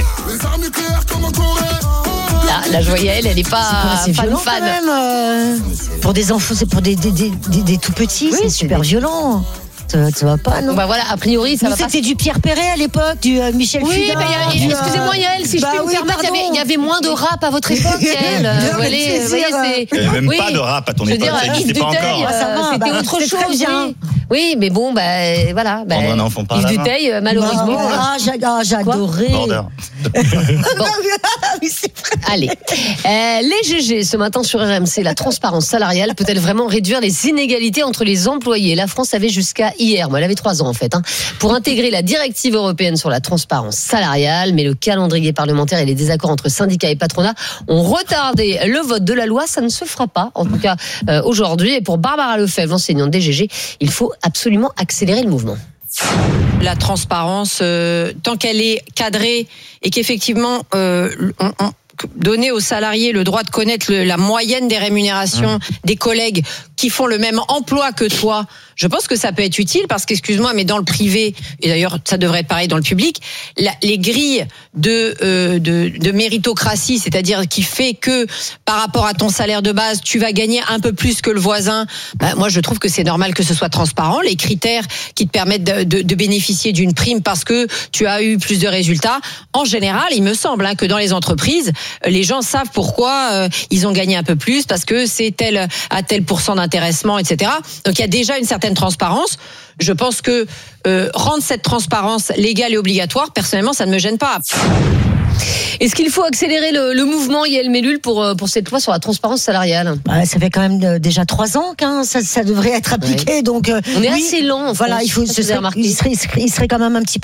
Là, la Joyelle, elle est C'est pas quoi, c'est fan violent fan. quand même. euh, pour des enfants, c'est pour des, des, des, des, des tout petits, Oui, c'est c'est super des- violent. Ça, ça va pas, non? Bah voilà, a priori, ça Nous, va pas. c'était du Pierre Perret à l'époque, du euh, Michel Oui, Fugain. mais du, euh, excusez-moi, Yael, si bah je puis oui, me permettre, il y avait- pardon. il y avait moins de rap à votre époque, Yael. Non, Vous mais allez- c'est vous voyez, sûr, c'est- Il n'y avait même Oui. pas de rap à ton Je veux époque, dire, ça Yves n'existait pas Duteil, encore. euh, Ça va, c'était bah, autre c'est très chose. bien. Oui. Oui, mais bon, bah voilà. Bah, Prendre un enfant par Yves la main. Duteil, euh, malheureusement. Ah, j'a- ah, j'adorais. Border. Oui, c'est vrai. Allez, Euh, les G G ce matin sur R M C, la transparence salariale peut-elle vraiment réduire les inégalités entre les employés? La France avait jusqu'à hier, moi elle avait trois ans en fait, hein, pour intégrer la directive européenne sur la transparence salariale, mais le calendrier parlementaire et les désaccords entre syndicats et patronat ont retardé le vote de la loi. Ça ne se fera pas, en tout cas euh, aujourd'hui. Et pour Barbara Lefebvre, l'enseignante des G G, il faut absolument accélérer le mouvement. La transparence, euh, tant qu'elle est cadrée et qu'effectivement, euh, on, on, donner aux salariés le droit de connaître le, la moyenne des rémunérations mmh. des collègues qui font le même emploi que toi, je pense que ça peut être utile parce qu'excuse-moi, mais dans le privé, et d'ailleurs ça devrait être pareil dans le public, la, les grilles de, euh, de, de méritocratie, c'est-à-dire qui fait que par rapport à ton salaire de base, tu vas gagner un peu plus que le voisin, bah, moi je trouve que c'est normal que ce soit transparent, les critères qui te permettent de, de, de bénéficier d'une prime parce que tu as eu plus de résultats. En général, il me semble hein, que dans les entreprises, les gens savent pourquoi euh, ils ont gagné un peu plus, parce que c'est tel à tel pourcent d'intéressement, et cetera. Donc il y a déjà une certaine transparence. Je pense que euh, rendre cette transparence légale et obligatoire, personnellement, ça ne me gêne pas. Est-ce qu'il faut accélérer le, le mouvement, Yael Mellul, pour, pour cette loi sur la transparence salariale? Ouais, ça fait quand même euh, déjà trois ans que ça, ça devrait être appliqué. Ouais. Donc, euh, on est oui, assez lent. Voilà, il faut. Ce serait, il, serait, il serait quand même un petit peu